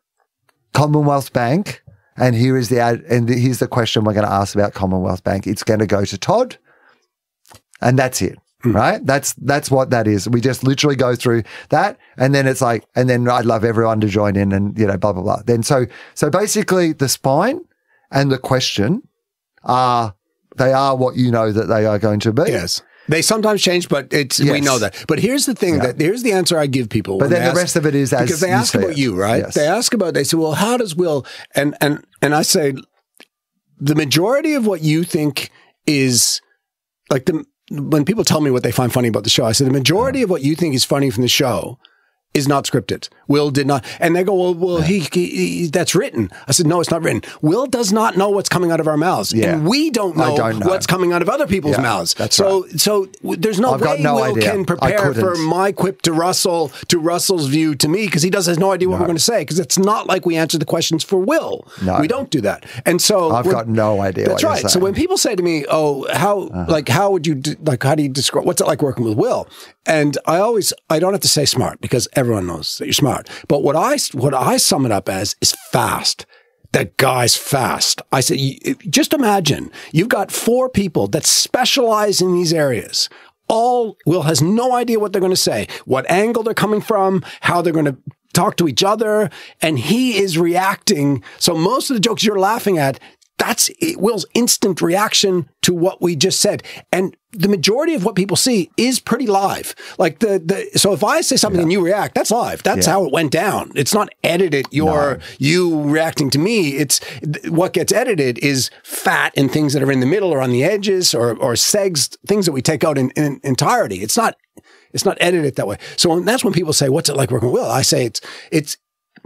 Commonwealth Bank and here is the ad and here's the question we're going to ask about Commonwealth Bank. It's going to go to Todd and that's it. Right? That's that's what that is. We just literally go through that and then it's like, and then I'd love everyone to join in and, you know, blah, blah, blah. Then so, so basically the spine and the question are, they are what you know that they are going to be. Yes. They sometimes change, but it's yes. we know that. But here's the thing, yeah. that here's the answer I give people. But then the ask, rest of it is as because they ask about it. you, right? Yes. They ask about, they say, well, how does Will, and, and, and I say, the majority of what you think is like the, when people tell me what they find funny about the show, I say the majority of what you think is funny from the show is not scripted. Will did not. And they go, well, well yeah. he, he, he, that's written. I said, no, it's not written. Will does not know what's coming out of our mouths. Yeah. And we don't know, don't know what's coming out of other people's yeah, mouths. That's so, right. so there's no I've way no Will idea. can prepare for my quip to Russell, to Russell's view to me, because he does has no idea what no. we're going to say, because it's not like we answer the questions for Will. No. We don't do that. And so I've got no idea. That's what right. You're so when people say to me, oh, how, uh-huh. like, how would you, do, like, how do you describe, what's it like working with Will? And I always, I don't have to say smart because everyone knows that you're smart. But what I, what I sum it up as is fast. That guy's fast. I said, just imagine you've got four people that specialize in these areas. All Will has no idea what they're going to say, what angle they're coming from, how they're going to talk to each other. And he is reacting. So most of the jokes you're laughing at, that's Will's instant reaction to what we just said. And the majority of what people see is pretty live. Like the, the so if I say something yeah. and you react, that's live. That's yeah. how it went down. It's not edited. You're, no. you reacting to me. It's what gets edited is fat and things that are in the middle or on the edges or, or segs, things that we take out in, in entirety. It's not, it's not edited that way. So that's when people say, what's it like working with Will? I say it's, it's,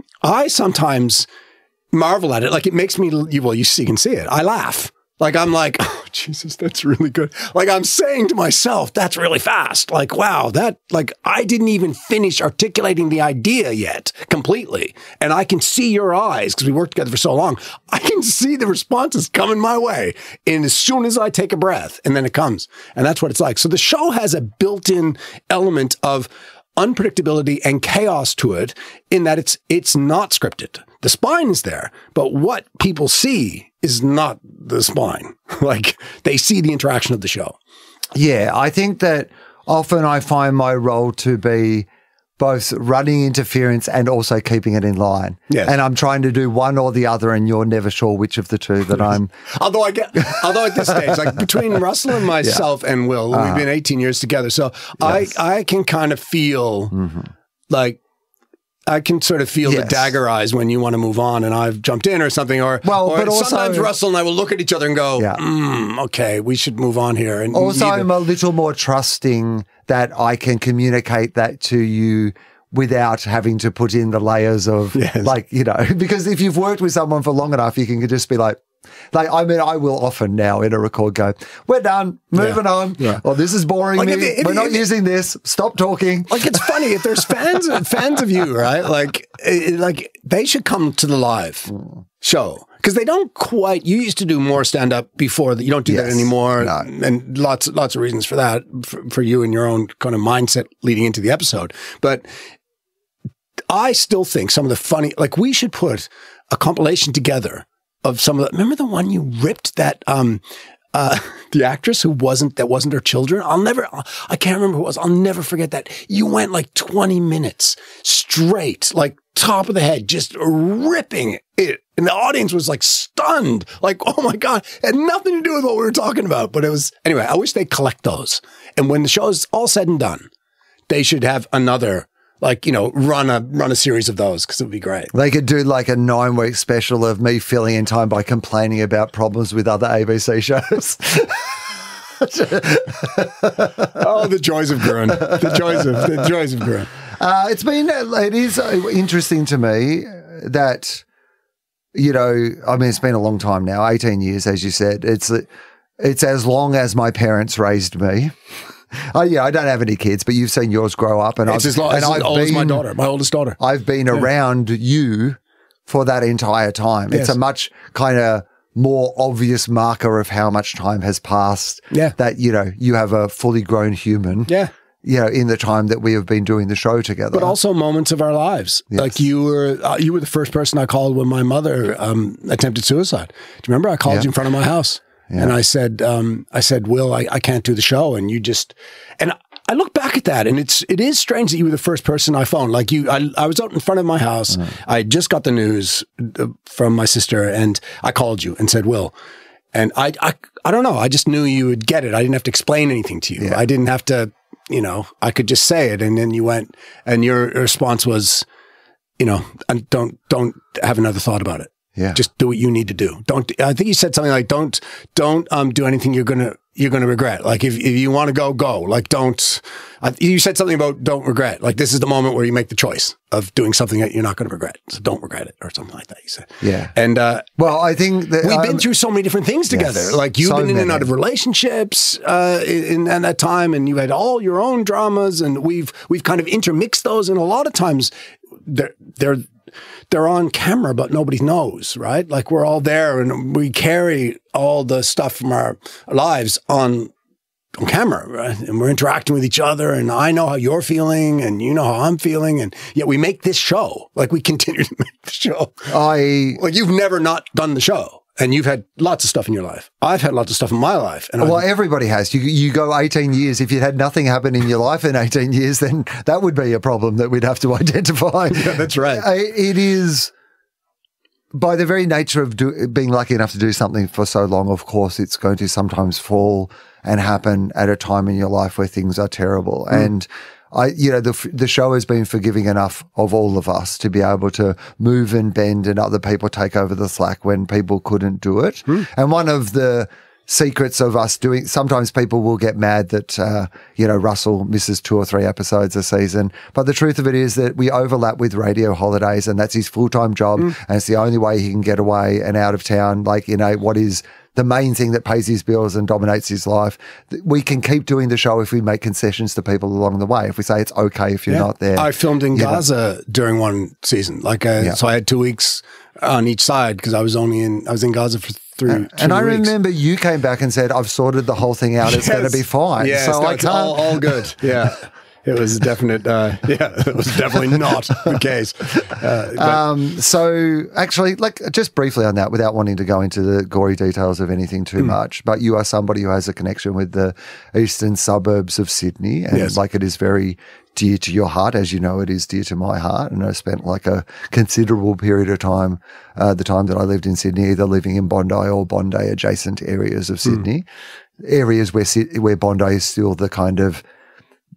I sometimes marvel at it. Like it makes me, well, you see, you can see it. I laugh. Like I'm like, oh, Jesus, that's really good. Like I'm saying to myself, that's really fast. Like, wow, that, like I didn't even finish articulating the idea yet completely. And I can see your eyes because we worked together for so long. I can see the responses coming my way. And as soon as I take a breath and then it comes, and that's what it's like. So the show has a built-in element of unpredictability and chaos to it in that it's, it's not scripted. The spine is there, but what people see is not the spine. Like they see the interaction of the show. Yeah, I think that often I find my role to be both running interference and also keeping it in line. Yes. And I'm trying to do one or the other, and you're never sure which of the two that I'm. although I get, although at this stage, like between Russell and myself yeah. and Will, uh-huh. we've been eighteen years together, so yes. I I can kind of feel mm-hmm. like. I can sort of feel Yes. the dagger eyes when you want to move on and I've jumped in or something. Or, Well, or but also- sometimes Russell and I will look at each other and go, Yeah. mm, okay, we should move on here. And Also, either- I'm a little more trusting that I can communicate that to you without having to put in the layers of Yes. like, you know, because if you've worked with someone for long enough, you can just be like, like, I mean, I will often now in a record go, we're done, moving Yeah. on. Yeah. Or this is boring Like me. if it- if we're it- not if it- using this. Stop talking. Like it's funny if there's fans fans of you, right? Like it, like they should come to the live show because they don't quite. You used to do more stand up before that. You don't do that Yes. anymore, No. and lots lots of reasons for that for, for you and your own kind of mindset leading into the episode. But I still think some of the funny, like we should put a compilation together of some of the. Remember the one you ripped that. um Uh, the actress who wasn't, that wasn't her children. I'll never, I can't remember who it was. I'll never forget that. You went like twenty minutes straight, like top of the head, just ripping it. And the audience was like stunned. Like, oh my God, it had nothing to do with what we were talking about. But it was, anyway, I wish they'd collect those. And when the show is all said and done, they should have another, like, you know, run a, run a series of those because it would be great. They could do like a nine week special of me filling in time by complaining about problems with other A B C shows. Oh, the joys of Gurren. The joys of, the joys of Gurren. Uh, it's been, it is interesting to me that, you know, I mean, it's been a long time now, eighteen years, as you said. It's, it's as long as my parents raised me. Oh yeah, I don't have any kids, but you've seen yours grow up, and It's I've, as, long, and as I've old as my been- daughter, my oldest daughter. I've been around you for that entire time. It's Yes. a much kind of more obvious marker of how much time has passed. Yeah. That, you know, you have a fully grown human. Yeah. You know, in the time that we have been doing the show together. But also moments of our lives. Yes. Like you were, uh, you were the first person I called when my mother um, attempted suicide. Do you remember? I called Yeah. you in front of my house, and I said, um, I said, Will, I, I can't do the show, and you just, and I look back at that, and it's it is strange that you were the first person I phoned. Like you, I, I was out in front of my house. I just got the news uh, from my sister, and I called you and said, Will. And I, I, I don't know. I just knew you would get it. I didn't have to explain anything to you. Yeah. I didn't have to, you know, I could just say it. And then you went, and your response was, you know, and don't, don't have another thought about it. Yeah. Just do what you need to do. Don't, I think you said something like, don't, don't, um, do anything you're going to, you're going to regret. Like if, if you want to go, go. Like don't, I, you said something about don't regret. Like this is the moment where you make the choice of doing something that you're not going to regret. So don't regret it or something like that. You said. Yeah. And, uh, Well, I think that we've been um, through so many different things together. Yes, Like you've so been in and many. out of relationships uh, in, in that time, and you had all your own dramas, and we've we've kind of intermixed those. And a lot of times, they're they're they're on camera, but nobody knows, right? Like we're all there, and we carry all the stuff from our lives on. on camera, right? And we're interacting with each other, and I know how you're feeling and you know how I'm feeling, and yet we make this show. Like we continue to make the show. I Like you've never not done the show, and you've had lots of stuff in your life. I've had lots of stuff in my life. And well, I've, everybody has. You you go eighteen years. If you had nothing happen in your life in eighteen years, then that would be a problem that we'd have to identify. Yeah, that's right. I- It is, by the very nature of do, being lucky enough to do something for so long, of course, it's going to sometimes fall and happen at a time in your life where things are terrible. Mm. And I, you know, the the show has been forgiving enough of all of us to be able to move and bend, and other people take over the slack when people couldn't do it. Mm. And one of the secrets of us doing, sometimes people will get mad that, uh, you know, Russell misses two or three episodes a season. But the truth of it is that we overlap with radio holidays, and that's his full-time job. Mm. And it's the only way he can get away and out of town. Like, you know, what is the main thing that pays his bills and dominates his life. We can keep doing the show if we make concessions to people along the way. If we say it's okay if you're Yeah. not there. I filmed in you know. Gaza during one season. Like, uh, Yeah. so I had two weeks on each side because I was only in, I was in Gaza for three, And, three and I weeks. remember you came back and said, I've sorted the whole thing out. It's going to be fine. Yes, so no, I it's can't. all, all good. Yeah. It was a definite, uh, yeah, it was definitely not the case. Uh, but, Um, so actually, like just briefly on that, without wanting to go into the gory details of anything too Mm. much, but you are somebody who has a connection with the eastern suburbs of Sydney, and Yes. like it is very dear to your heart, as you know, it is dear to my heart. And I spent like a considerable period of time, uh, the time that I lived in Sydney, either living in Bondi or Bondi adjacent areas of Sydney, areas where Sy- where Bondi is still the kind of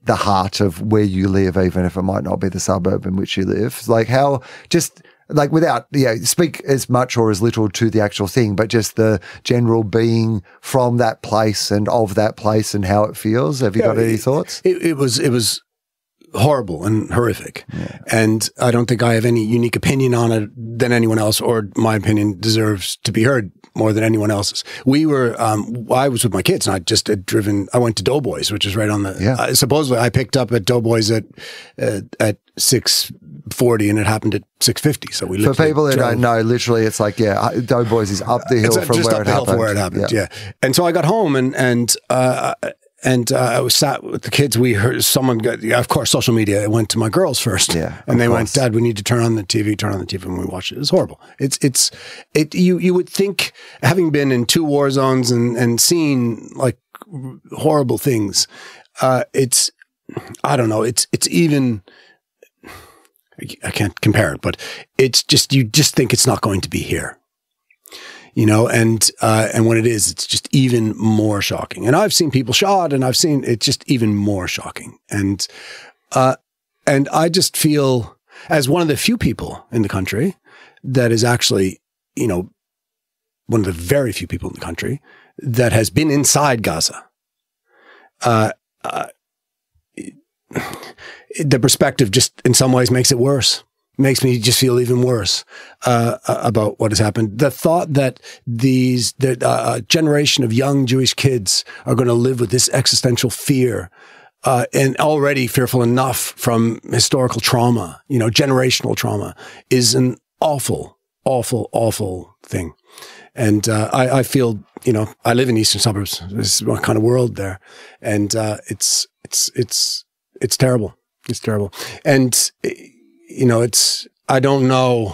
the heart of where you live, even if it might not be the suburb in which you live? Like how just like without, yeah, speak as much or as little to the actual thing, but just the general being from that place and of that place and how it feels. Have you yeah, got any it, thoughts? It, it was, it was horrible and horrific. Yeah. And I don't think I have any unique opinion on it than anyone else, or my opinion deserves to be heard more than anyone else's. We were, um, I was with my kids and I just had driven, I went to Doughboys, which is right on the, yeah. uh, supposedly I picked up at Doughboys at, uh, at six forty and it happened at six fifty. So we For people who drove. don't know, literally it's like, yeah, Doughboys is up the hill it's from just where up it the happened. Hill from where it happened. Yeah. yeah. And so I got home and, and, uh, And uh, I was sat with the kids. We heard someone, got, yeah, of course, social media. It went to my girls first, yeah, and they course. went, "Dad, we need to turn on the T V. Turn on the T V." And we watched it. It's horrible. It's it's it. You you would think, having been in two war zones and and seen like horrible things, uh, it's I don't know. It's it's even. I can't compare it, but it's just you just think it's not going to be here. You know, and, uh, and when it is, it's just even more shocking. And I've seen people shot and I've seen it just even more shocking. And, uh, and I just feel as one of the few people in the country that is actually, you know, one of the very few people in the country that has been inside Gaza. Uh, uh, the perspective just in some ways makes it worse. Makes me just feel even worse uh, about what has happened. The thought that these the uh, generation of young Jewish kids are going to live with this existential fear, uh, and already fearful enough from historical trauma, you know, generational trauma, is an awful, awful, awful thing. And uh, I, I feel, you know, I live in eastern suburbs. This is what kind of world there, and uh, it's it's it's it's terrible. It's terrible, and. You know, it's, I don't know.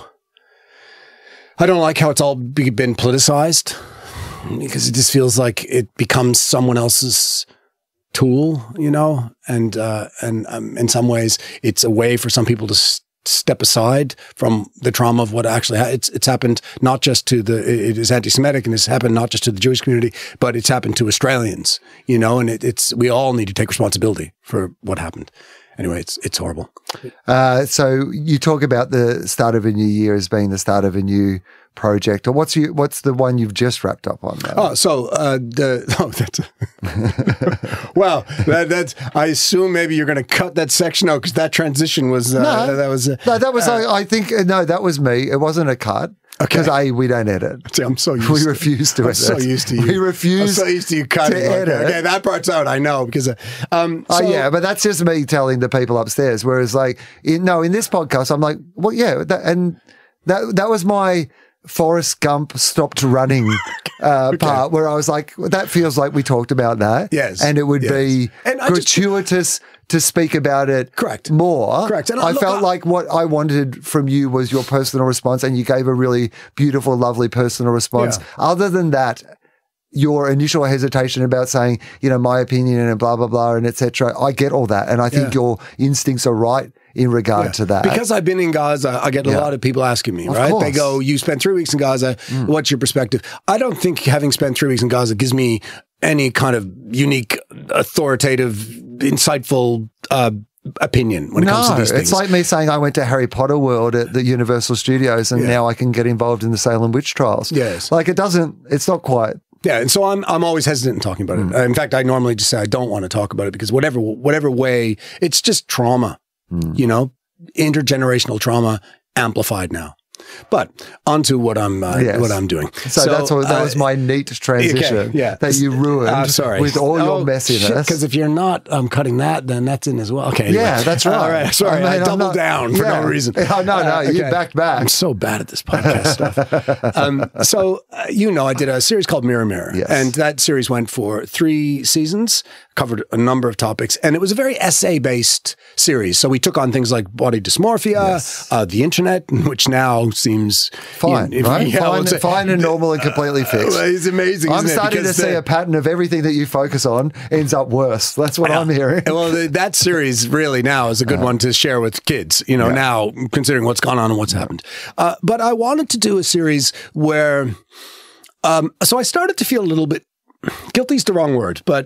I don't like how it's all be, been politicized because it just feels like it becomes someone else's tool, you know, and, uh, and um, in some ways it's a way for some people to s step aside from the trauma of what actually, ha it's, it's happened not just to the, it is anti-Semitic and it's happened not just to the Jewish community, but it's happened to Australians, you know, and it, it's, we all need to take responsibility for what happened. Anyway, it's it's horrible. Uh, so you talk about the start of a new year as being the start of a new project. Or what's you what's the one you've just wrapped up on? Now? Oh, so uh, the oh that's well that, that's I assume maybe you're going to cut that section out because that transition was uh, no that was uh, no that was uh, I, I think no that was me. It wasn't a cut. Because okay. A, we don't edit. See, I'm so used we to refuse to I'm edit. so used to you. We refuse I'm so used to you cutting. to edit. Okay, okay, that part's out. I know because. Uh, um, so, oh yeah, but that's just me telling the people upstairs. Whereas, like, in, no, in this podcast, I'm like, well, yeah, that, and that that was my Forrest Gump stopped running uh, okay. part where I was like, well, that feels like we talked about that. Yes, and it would yes. be and gratuitous. Just, to speak about it correct more. Correct. And I look, felt I, like what I wanted from you was your personal response, and you gave a really beautiful, lovely personal response. Yeah. Other than that, your initial hesitation about saying, you know, my opinion and blah, blah, blah, and et cetera, I get all that. And I think yeah. your instincts are right in regard yeah. to that. Because I've been in Gaza, I get a yeah. lot of people asking me, of right? Course. They go, you spent three weeks in Gaza. Mm. What's your perspective? I don't think having spent three weeks in Gaza gives me any kind of unique, authoritative, insightful uh, opinion when it no, comes to these things. It's like me saying I went to Harry Potter World at the Universal Studios and yeah. now I can get involved in the Salem witch trials. Yes. Like it doesn't, it's not quite. Yeah, and so I'm I'm always hesitant in talking about mm. it. In fact, I normally just say I don't want to talk about it because whatever whatever way, it's just trauma, mm. you know, intergenerational trauma amplified now. But onto what I'm uh, yes. what I'm doing. So, so that's what, that uh, was my neat transition okay, yeah. that you ruined uh, sorry. with all your oh, messiness. Because if you're not um, cutting that, then that's in as well. Okay, anyway. Yeah, that's right. All right, sorry, I, mean, I doubled not, yeah. down for no reason. Oh, no, no, uh, okay. you backed back. I'm so bad at this podcast stuff. um, so uh, you know, I did a series called Mirror Mirror, yes. and that series went for three seasons, covered a number of topics, and it was a very essay-based series. So we took on things like body dysmorphia, yes. uh, the internet, which now seems fine, you know, right? Yeah, fine, well, fine and normal and completely fixed. Uh, it's amazing. I'm starting to see the, a pattern of everything that you focus on ends up worse. That's what I'm hearing. Well, the, that series really now is a good uh, one to share with kids, you know, yeah. now considering what's gone on and what's yeah. happened. Uh, but I wanted to do a series where, um, so I started to feel a little bit, guilty is the wrong word, but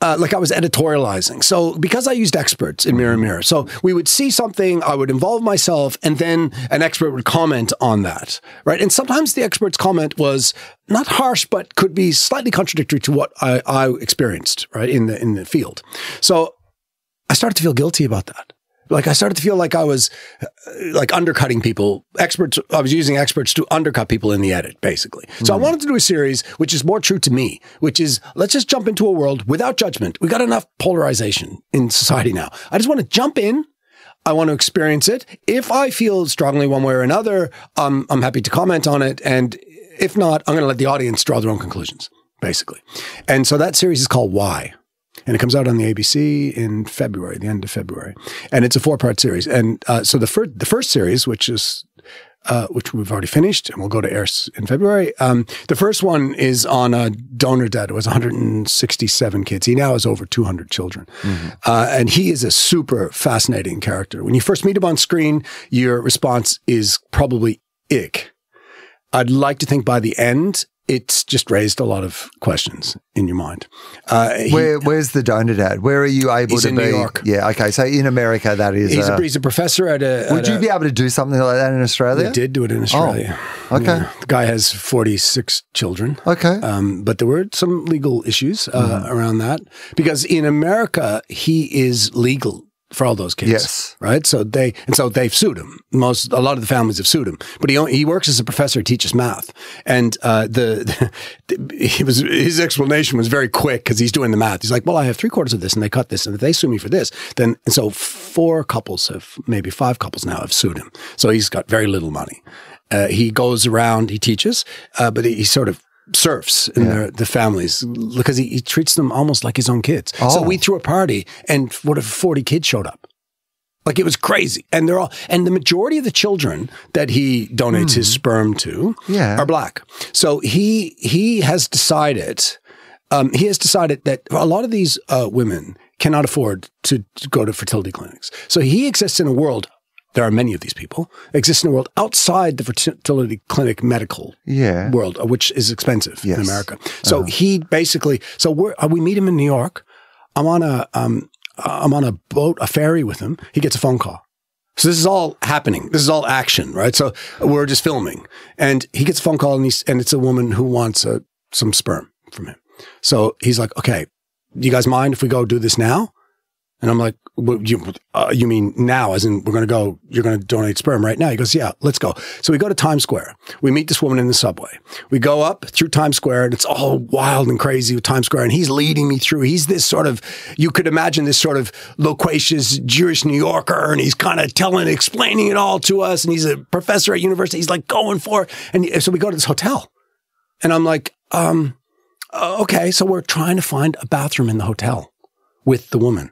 uh, like I was editorializing. So because I used experts in Mirror Mirror, so we would see something, I would involve myself, and then an expert would comment on that, right? And sometimes the expert's comment was not harsh, but could be slightly contradictory to what I, I experienced, right, in the in the field. So I started to feel guilty about that. Like I started to feel like I was uh, like undercutting people. Experts, I was using experts to undercut people in the edit, basically. So mm. I wanted to do a series which is more true to me, which is let's just jump into a world without judgment. We got enough polarization in society now. I just want to jump in. I want to experience it. If I feel strongly one way or another, um, I'm happy to comment on it. And if not, I'm going to let the audience draw their own conclusions, basically. And so that series is called Why. And it comes out on the A B C in February, the end of February. And it's a four-part series. And uh, so the, fir- the first series, which is uh, which we've already finished, and we'll go to air in February. Um, the first one is on a donor debt. It was one hundred sixty-seven kids. He now has over two hundred children. Mm-hmm. Uh, and he is a super fascinating character. When you first meet him on screen, your response is probably ick. I'd like to think by the end, it's just raised a lot of questions in your mind. Uh, he, Where, where's the donor dad? Where are you able he's to in be? New York. Yeah, okay. So in America, that is. He's, uh, a, he's a professor at a. Would at you a, be able to do something like that in Australia? We did do it in Australia. Oh, okay. Yeah. The guy has forty-six children. Okay. Um, but there were some legal issues uh, mm. around that because in America, he is legal for all those kids. Yes. Right. So they, and so they've sued him. Most, a lot of the families have sued him, but he, he works as a professor, teaches math. And, uh, the, the he was, his explanation was very quick because he's doing the math. He's like, well, I have three quarters of this and they cut this. And if they sue me for this, then, and so four couples have, maybe five couples now have sued him. So he's got very little money. Uh, he goes around, he teaches, uh, but he, he sort of surfs in yeah. their, the families because he, he treats them almost like his own kids. Oh. So we threw a party and what if forty kids showed up? Like it was crazy. And they're all, and the majority of the children that he donates mm. his sperm to yeah. are black. So he, he has decided, um, he has decided that a lot of these uh, women cannot afford to, to go to fertility clinics. So he exists in a world, there are many of these people, exist in a world outside the fertility clinic medical yeah. world, which is expensive yes. in America. So uh-huh. he basically, so we're, we meet him in New York. I'm on a, um, I'm on a boat, a ferry with him. He gets a phone call. So this is all happening. This is all action, right? So we're just filming and he gets a phone call and he's, and it's a woman who wants uh, some sperm from him. So he's like, okay, do you guys mind if we go do this now? And I'm like, well, you, uh, you mean now, as in we're going to go, you're going to donate sperm right now? He goes, yeah, let's go. So we go to Times Square. We meet this woman in the subway. We go up through Times Square and it's all wild and crazy with Times Square. And he's leading me through. He's this sort of, you could imagine this sort of loquacious Jewish New Yorker. And he's kind of telling, explaining it all to us. And he's a professor at university. He's like going for it. And so we go to this hotel and I'm like, um, uh, okay. So we're trying to find a bathroom in the hotel with the woman.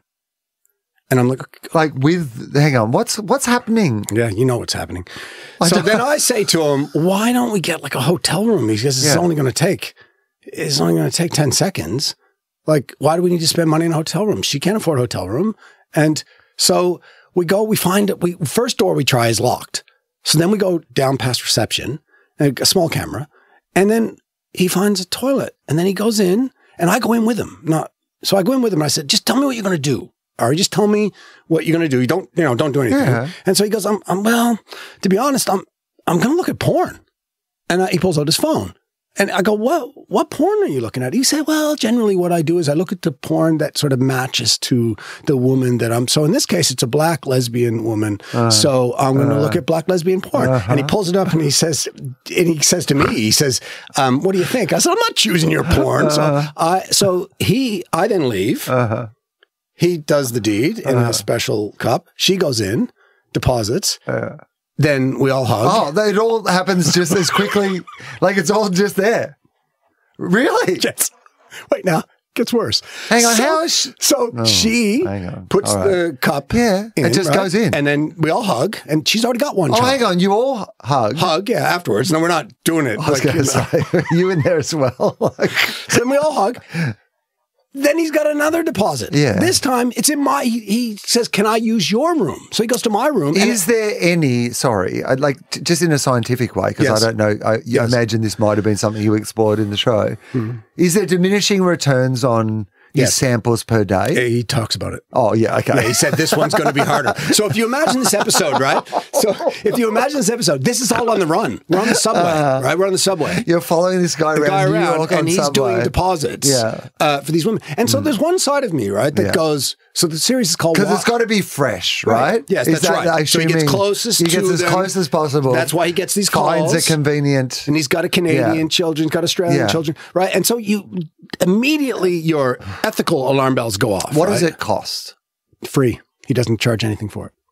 And I'm like, like with, hang on, what's, what's happening? Yeah, you know what's happening. So then I say to him, why don't we get like a hotel room? Because it's yeah. only going to take, it's only going to take ten seconds. Like, why do we need to spend money in a hotel room? She can't afford a hotel room. And so we go, we find it. We, first door we try is locked. So then we go down past reception, a small camera. And then he finds a toilet and then he goes in and I go in with him. Not, so I go in with him and I said, just tell me what you're going to do. Or just tell me what you're going to do. You don't, you know, don't do anything. Yeah. And so he goes, I'm, I'm, well, to be honest, I'm, I'm going to look at porn. And I, he pulls out his phone and I go, what, what porn are you looking at? He said, well, generally what I do is I look at the porn that sort of matches to the woman that I'm, so in this case, it's a black lesbian woman. Uh, so I'm going to uh, look at black lesbian porn. Uh-huh. And he pulls it up and he says, and he says to me, he says, um, what do you think? I said, I'm not choosing your porn. Uh-huh. So I, so he, I then leave. Uh-huh. He does the deed in uh, a special cup. She goes in, deposits. Uh, then we all hug. Oh, it all happens just as quickly. Like it's all just there. Really? Yes. Wait, now gets worse. Hang on. So, how is she? So oh, she puts right. the cup yeah, in. It just right? goes in. And then we all hug. And she's already got one Oh, child. hang on. You all hug? Hug, yeah, afterwards. No, we're not doing it. I was like, going to say, you in there as well. So then we all hug. Then he's got another deposit. Yeah. This time it's in my, he, he says, can I use your room? So he goes to my room. Is there any, sorry, I'd like, t- just in a scientific way, because yes. I don't know, I, yes. I imagine this might have been something you explored in the show. Mm-hmm. Is there diminishing returns on his samples per day? He talks about it. Oh, yeah, okay. Yeah, he said this one's going to be harder. So if you imagine this episode, right? So if you imagine this episode, this is all on the run. We're on the subway, uh, right? We're on the subway. You're following this guy the around guy New around, York and on he's subway. doing deposits yeah. uh, for these women. And so mm. there's one side of me, right, that yeah. goes, so the series is called Because it's got to be fresh, right? right. Yes, is that's that, right. So he gets closest he gets to as them. close as possible. That's why he gets these calls. Finds it convenient. And he's got a Canadian yeah. children, he's got Australian yeah. children, right? And so you immediately your ethical alarm bells go off. What right? does it cost? Free. He doesn't charge anything for it.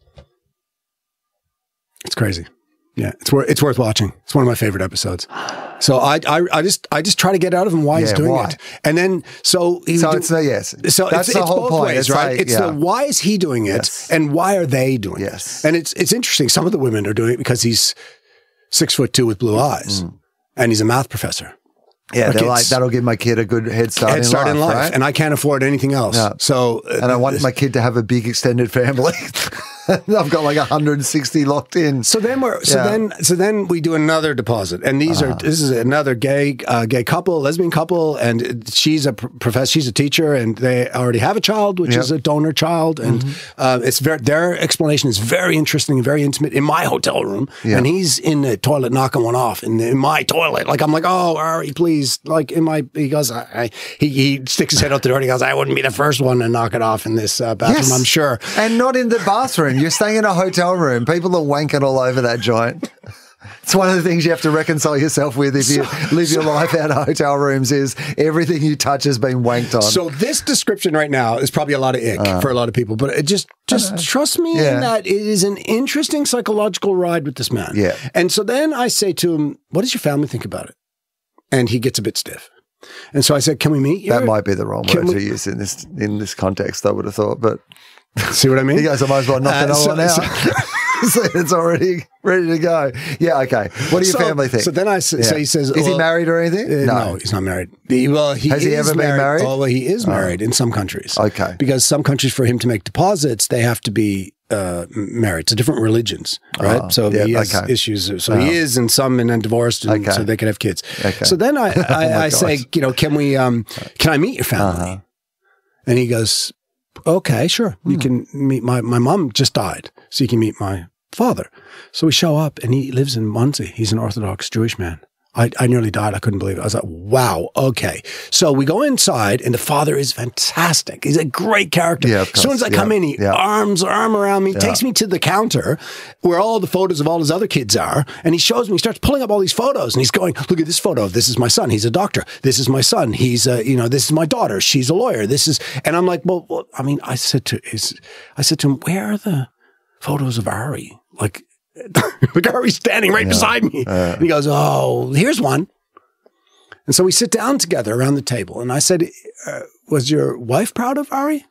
It's crazy. Yeah, it's worth it's worth watching. It's one of my favorite episodes. So I I, I just I just try to get out of him why yeah, he's doing why? it, and then so he so do, it's the yes. So that's it's, the it's whole both point. ways, it's right? like, it's yeah. the why is he doing it, yes. and why are they doing yes. it? And it's it's interesting. Some of the women are doing it because he's six foot two with blue eyes, mm. and he's a math professor. Yeah, they're like, that'll give my kid a good head start, head in, start life, in life, right? and I can't afford anything else. Yeah. So, uh, and I want my kid to have a big extended family. I've got like one hundred sixty locked in. So then we're so yeah. then so then we do another deposit, and these uh-huh. are this is another gay uh, gay couple, lesbian couple, and she's a pr- professor, she's a teacher, and they already have a child, which yep. is a donor child, and mm-hmm. uh, it's very their explanation is very interesting and very intimate in my hotel room, yeah. and he's in the toilet knocking one off in, the, in my toilet, like I'm like, oh Ari, please, like in my he goes, I, I, he he sticks his head out the door, and he goes, I wouldn't be the first one to knock it off in this uh, bathroom, yes. I'm sure, and not in the bathroom. You're staying in a hotel room. People are wanking all over that joint. It's one of the things you have to reconcile yourself with if you so, live your so, life out of hotel rooms is everything you touch has been wanked on. So this description right now is probably a lot of ick uh, for a lot of people, but it just just trust me yeah. in that it is an interesting psychological ride with this man. Yeah. And so then I say to him, what does your family think about it? And he gets a bit stiff. And so I said, can we meet? That might be the wrong word we, to use in this in this context, I would have thought, but see what I mean? He goes, I might as well knock uh, another so, one out. So, so it's already ready to go. Yeah, okay. What do your so, family think? So then I so yeah. he says, is well, he married or anything? Uh, no. no, he's not married. He, well, he has he ever married. been married? Oh, well, he is married oh. in some countries. Okay, because some countries, for him to make deposits, they have to be uh, married to different religions, right? Oh, so yeah, he has okay. issues. So oh. he is in some, and then divorced, and okay. so they can have kids. Okay. So then I, I, oh I say, you know, can we? Um, can I meet your family? Uh-huh. And he goes, okay, sure. You hmm. can meet my, my mom just died, so you can meet my father. So we show up, and he lives in Muncie. He's an Orthodox Jewish man. I, I nearly died. I couldn't believe it. I was like, wow, okay. So we go inside, and the father is fantastic. He's a great character. Yeah, as soon as I come yeah. in, he yeah. arms arm around me, yeah. takes me to the counter where all the photos of all his other kids are, and he shows me, he starts pulling up all these photos, and he's going, look at this photo. This is my son. He's a doctor. This is my son. He's, uh, you know, this is my daughter. She's a lawyer. This is, and I'm like, well, well I mean, I said to his, I said to him, where are the photos of Ari? Like, like Ari's standing right yeah. beside me. Uh, and he goes, oh, here's one. And so we sit down together around the table. And I said, uh, was your wife proud of Ari?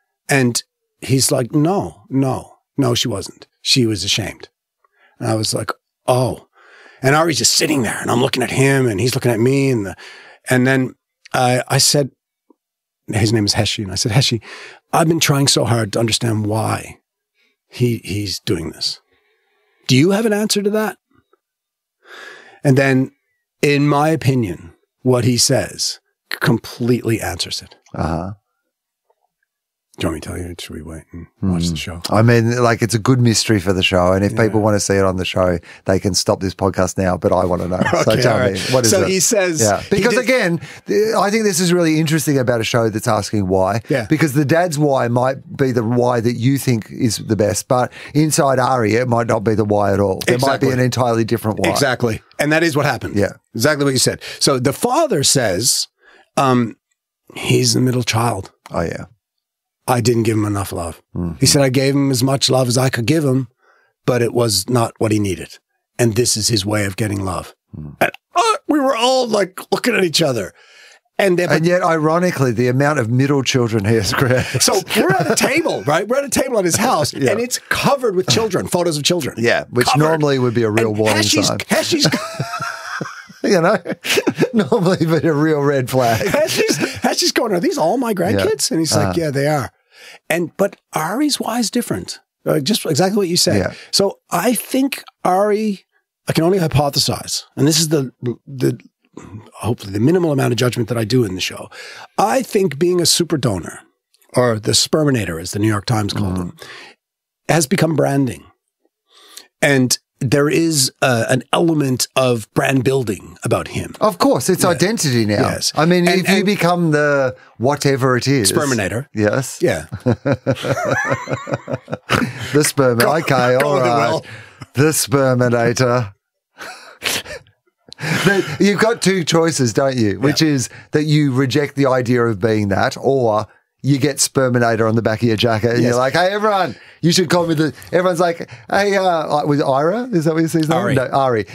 And he's like, no, no, no, she wasn't. She was ashamed. And I was like, oh. And Ari's just sitting there, and I'm looking at him, and he's looking at me. And the, and then I, I said, his name is Heshi. And I said, Heshi, I've been trying so hard to understand why he he's doing this. Do you have an answer to that? And then, in my opinion, what he says completely answers it. Uh-huh. Do you want me to tell you? Should we wait and watch mm. the show? I mean, like, it's a good mystery for the show. And if yeah. people want to see it on the show, they can stop this podcast now. But I want to know. Okay, so tell right. me, what is so it? So he says... Yeah. Because, did, again, I think this is really interesting about a show that's asking why. Yeah. Because the dad's why might be the why that you think is the best. But inside Ari, it might not be the why at all. There exactly. might be an entirely different why. Exactly. And that is what happened. Yeah. Exactly what you said. So the father says, um, he's the middle child. Oh, yeah. I didn't give him enough love. Mm-hmm. He said, I gave him as much love as I could give him, but it was not what he needed. And this is his way of getting love. Mm. And uh, we were all like looking at each other. And, and yet, ironically, the amount of middle children he has created. So we're at a table, right? We're at a table at his house, yeah. and it's covered with children, photos of children. Yeah, which covered. normally would be a real and warning Heshi's, sign. Heshi's, you know, normally be a real red flag. Heshi's, Heshi's going, are these all my grandkids? Yeah. And he's like, uh, yeah, they are. And but Ari's why is different. Uh, just exactly what you said. Yeah. So I think Ari, I can only hypothesize, and this is the the hopefully the minimal amount of judgment that I do in the show. I think being a super donor, or the sperminator, as the New York Times called mm. him, has become branding. And there is uh, an element of brand building about him. Of course, it's yeah. identity now. Yes. I mean, and, if you become the whatever it is. Sperminator. Yes. Yeah. The sperminator. Okay, all right. Well. The sperminator. You've got two choices, don't you? Which yeah. is that you reject the idea of being that, or you get sperminator on the back of your jacket and yes. you're like, hey, everyone, you should call me the, everyone's like, hey, uh, was it Ira? Is that what you say his name? Ari. No, Ari.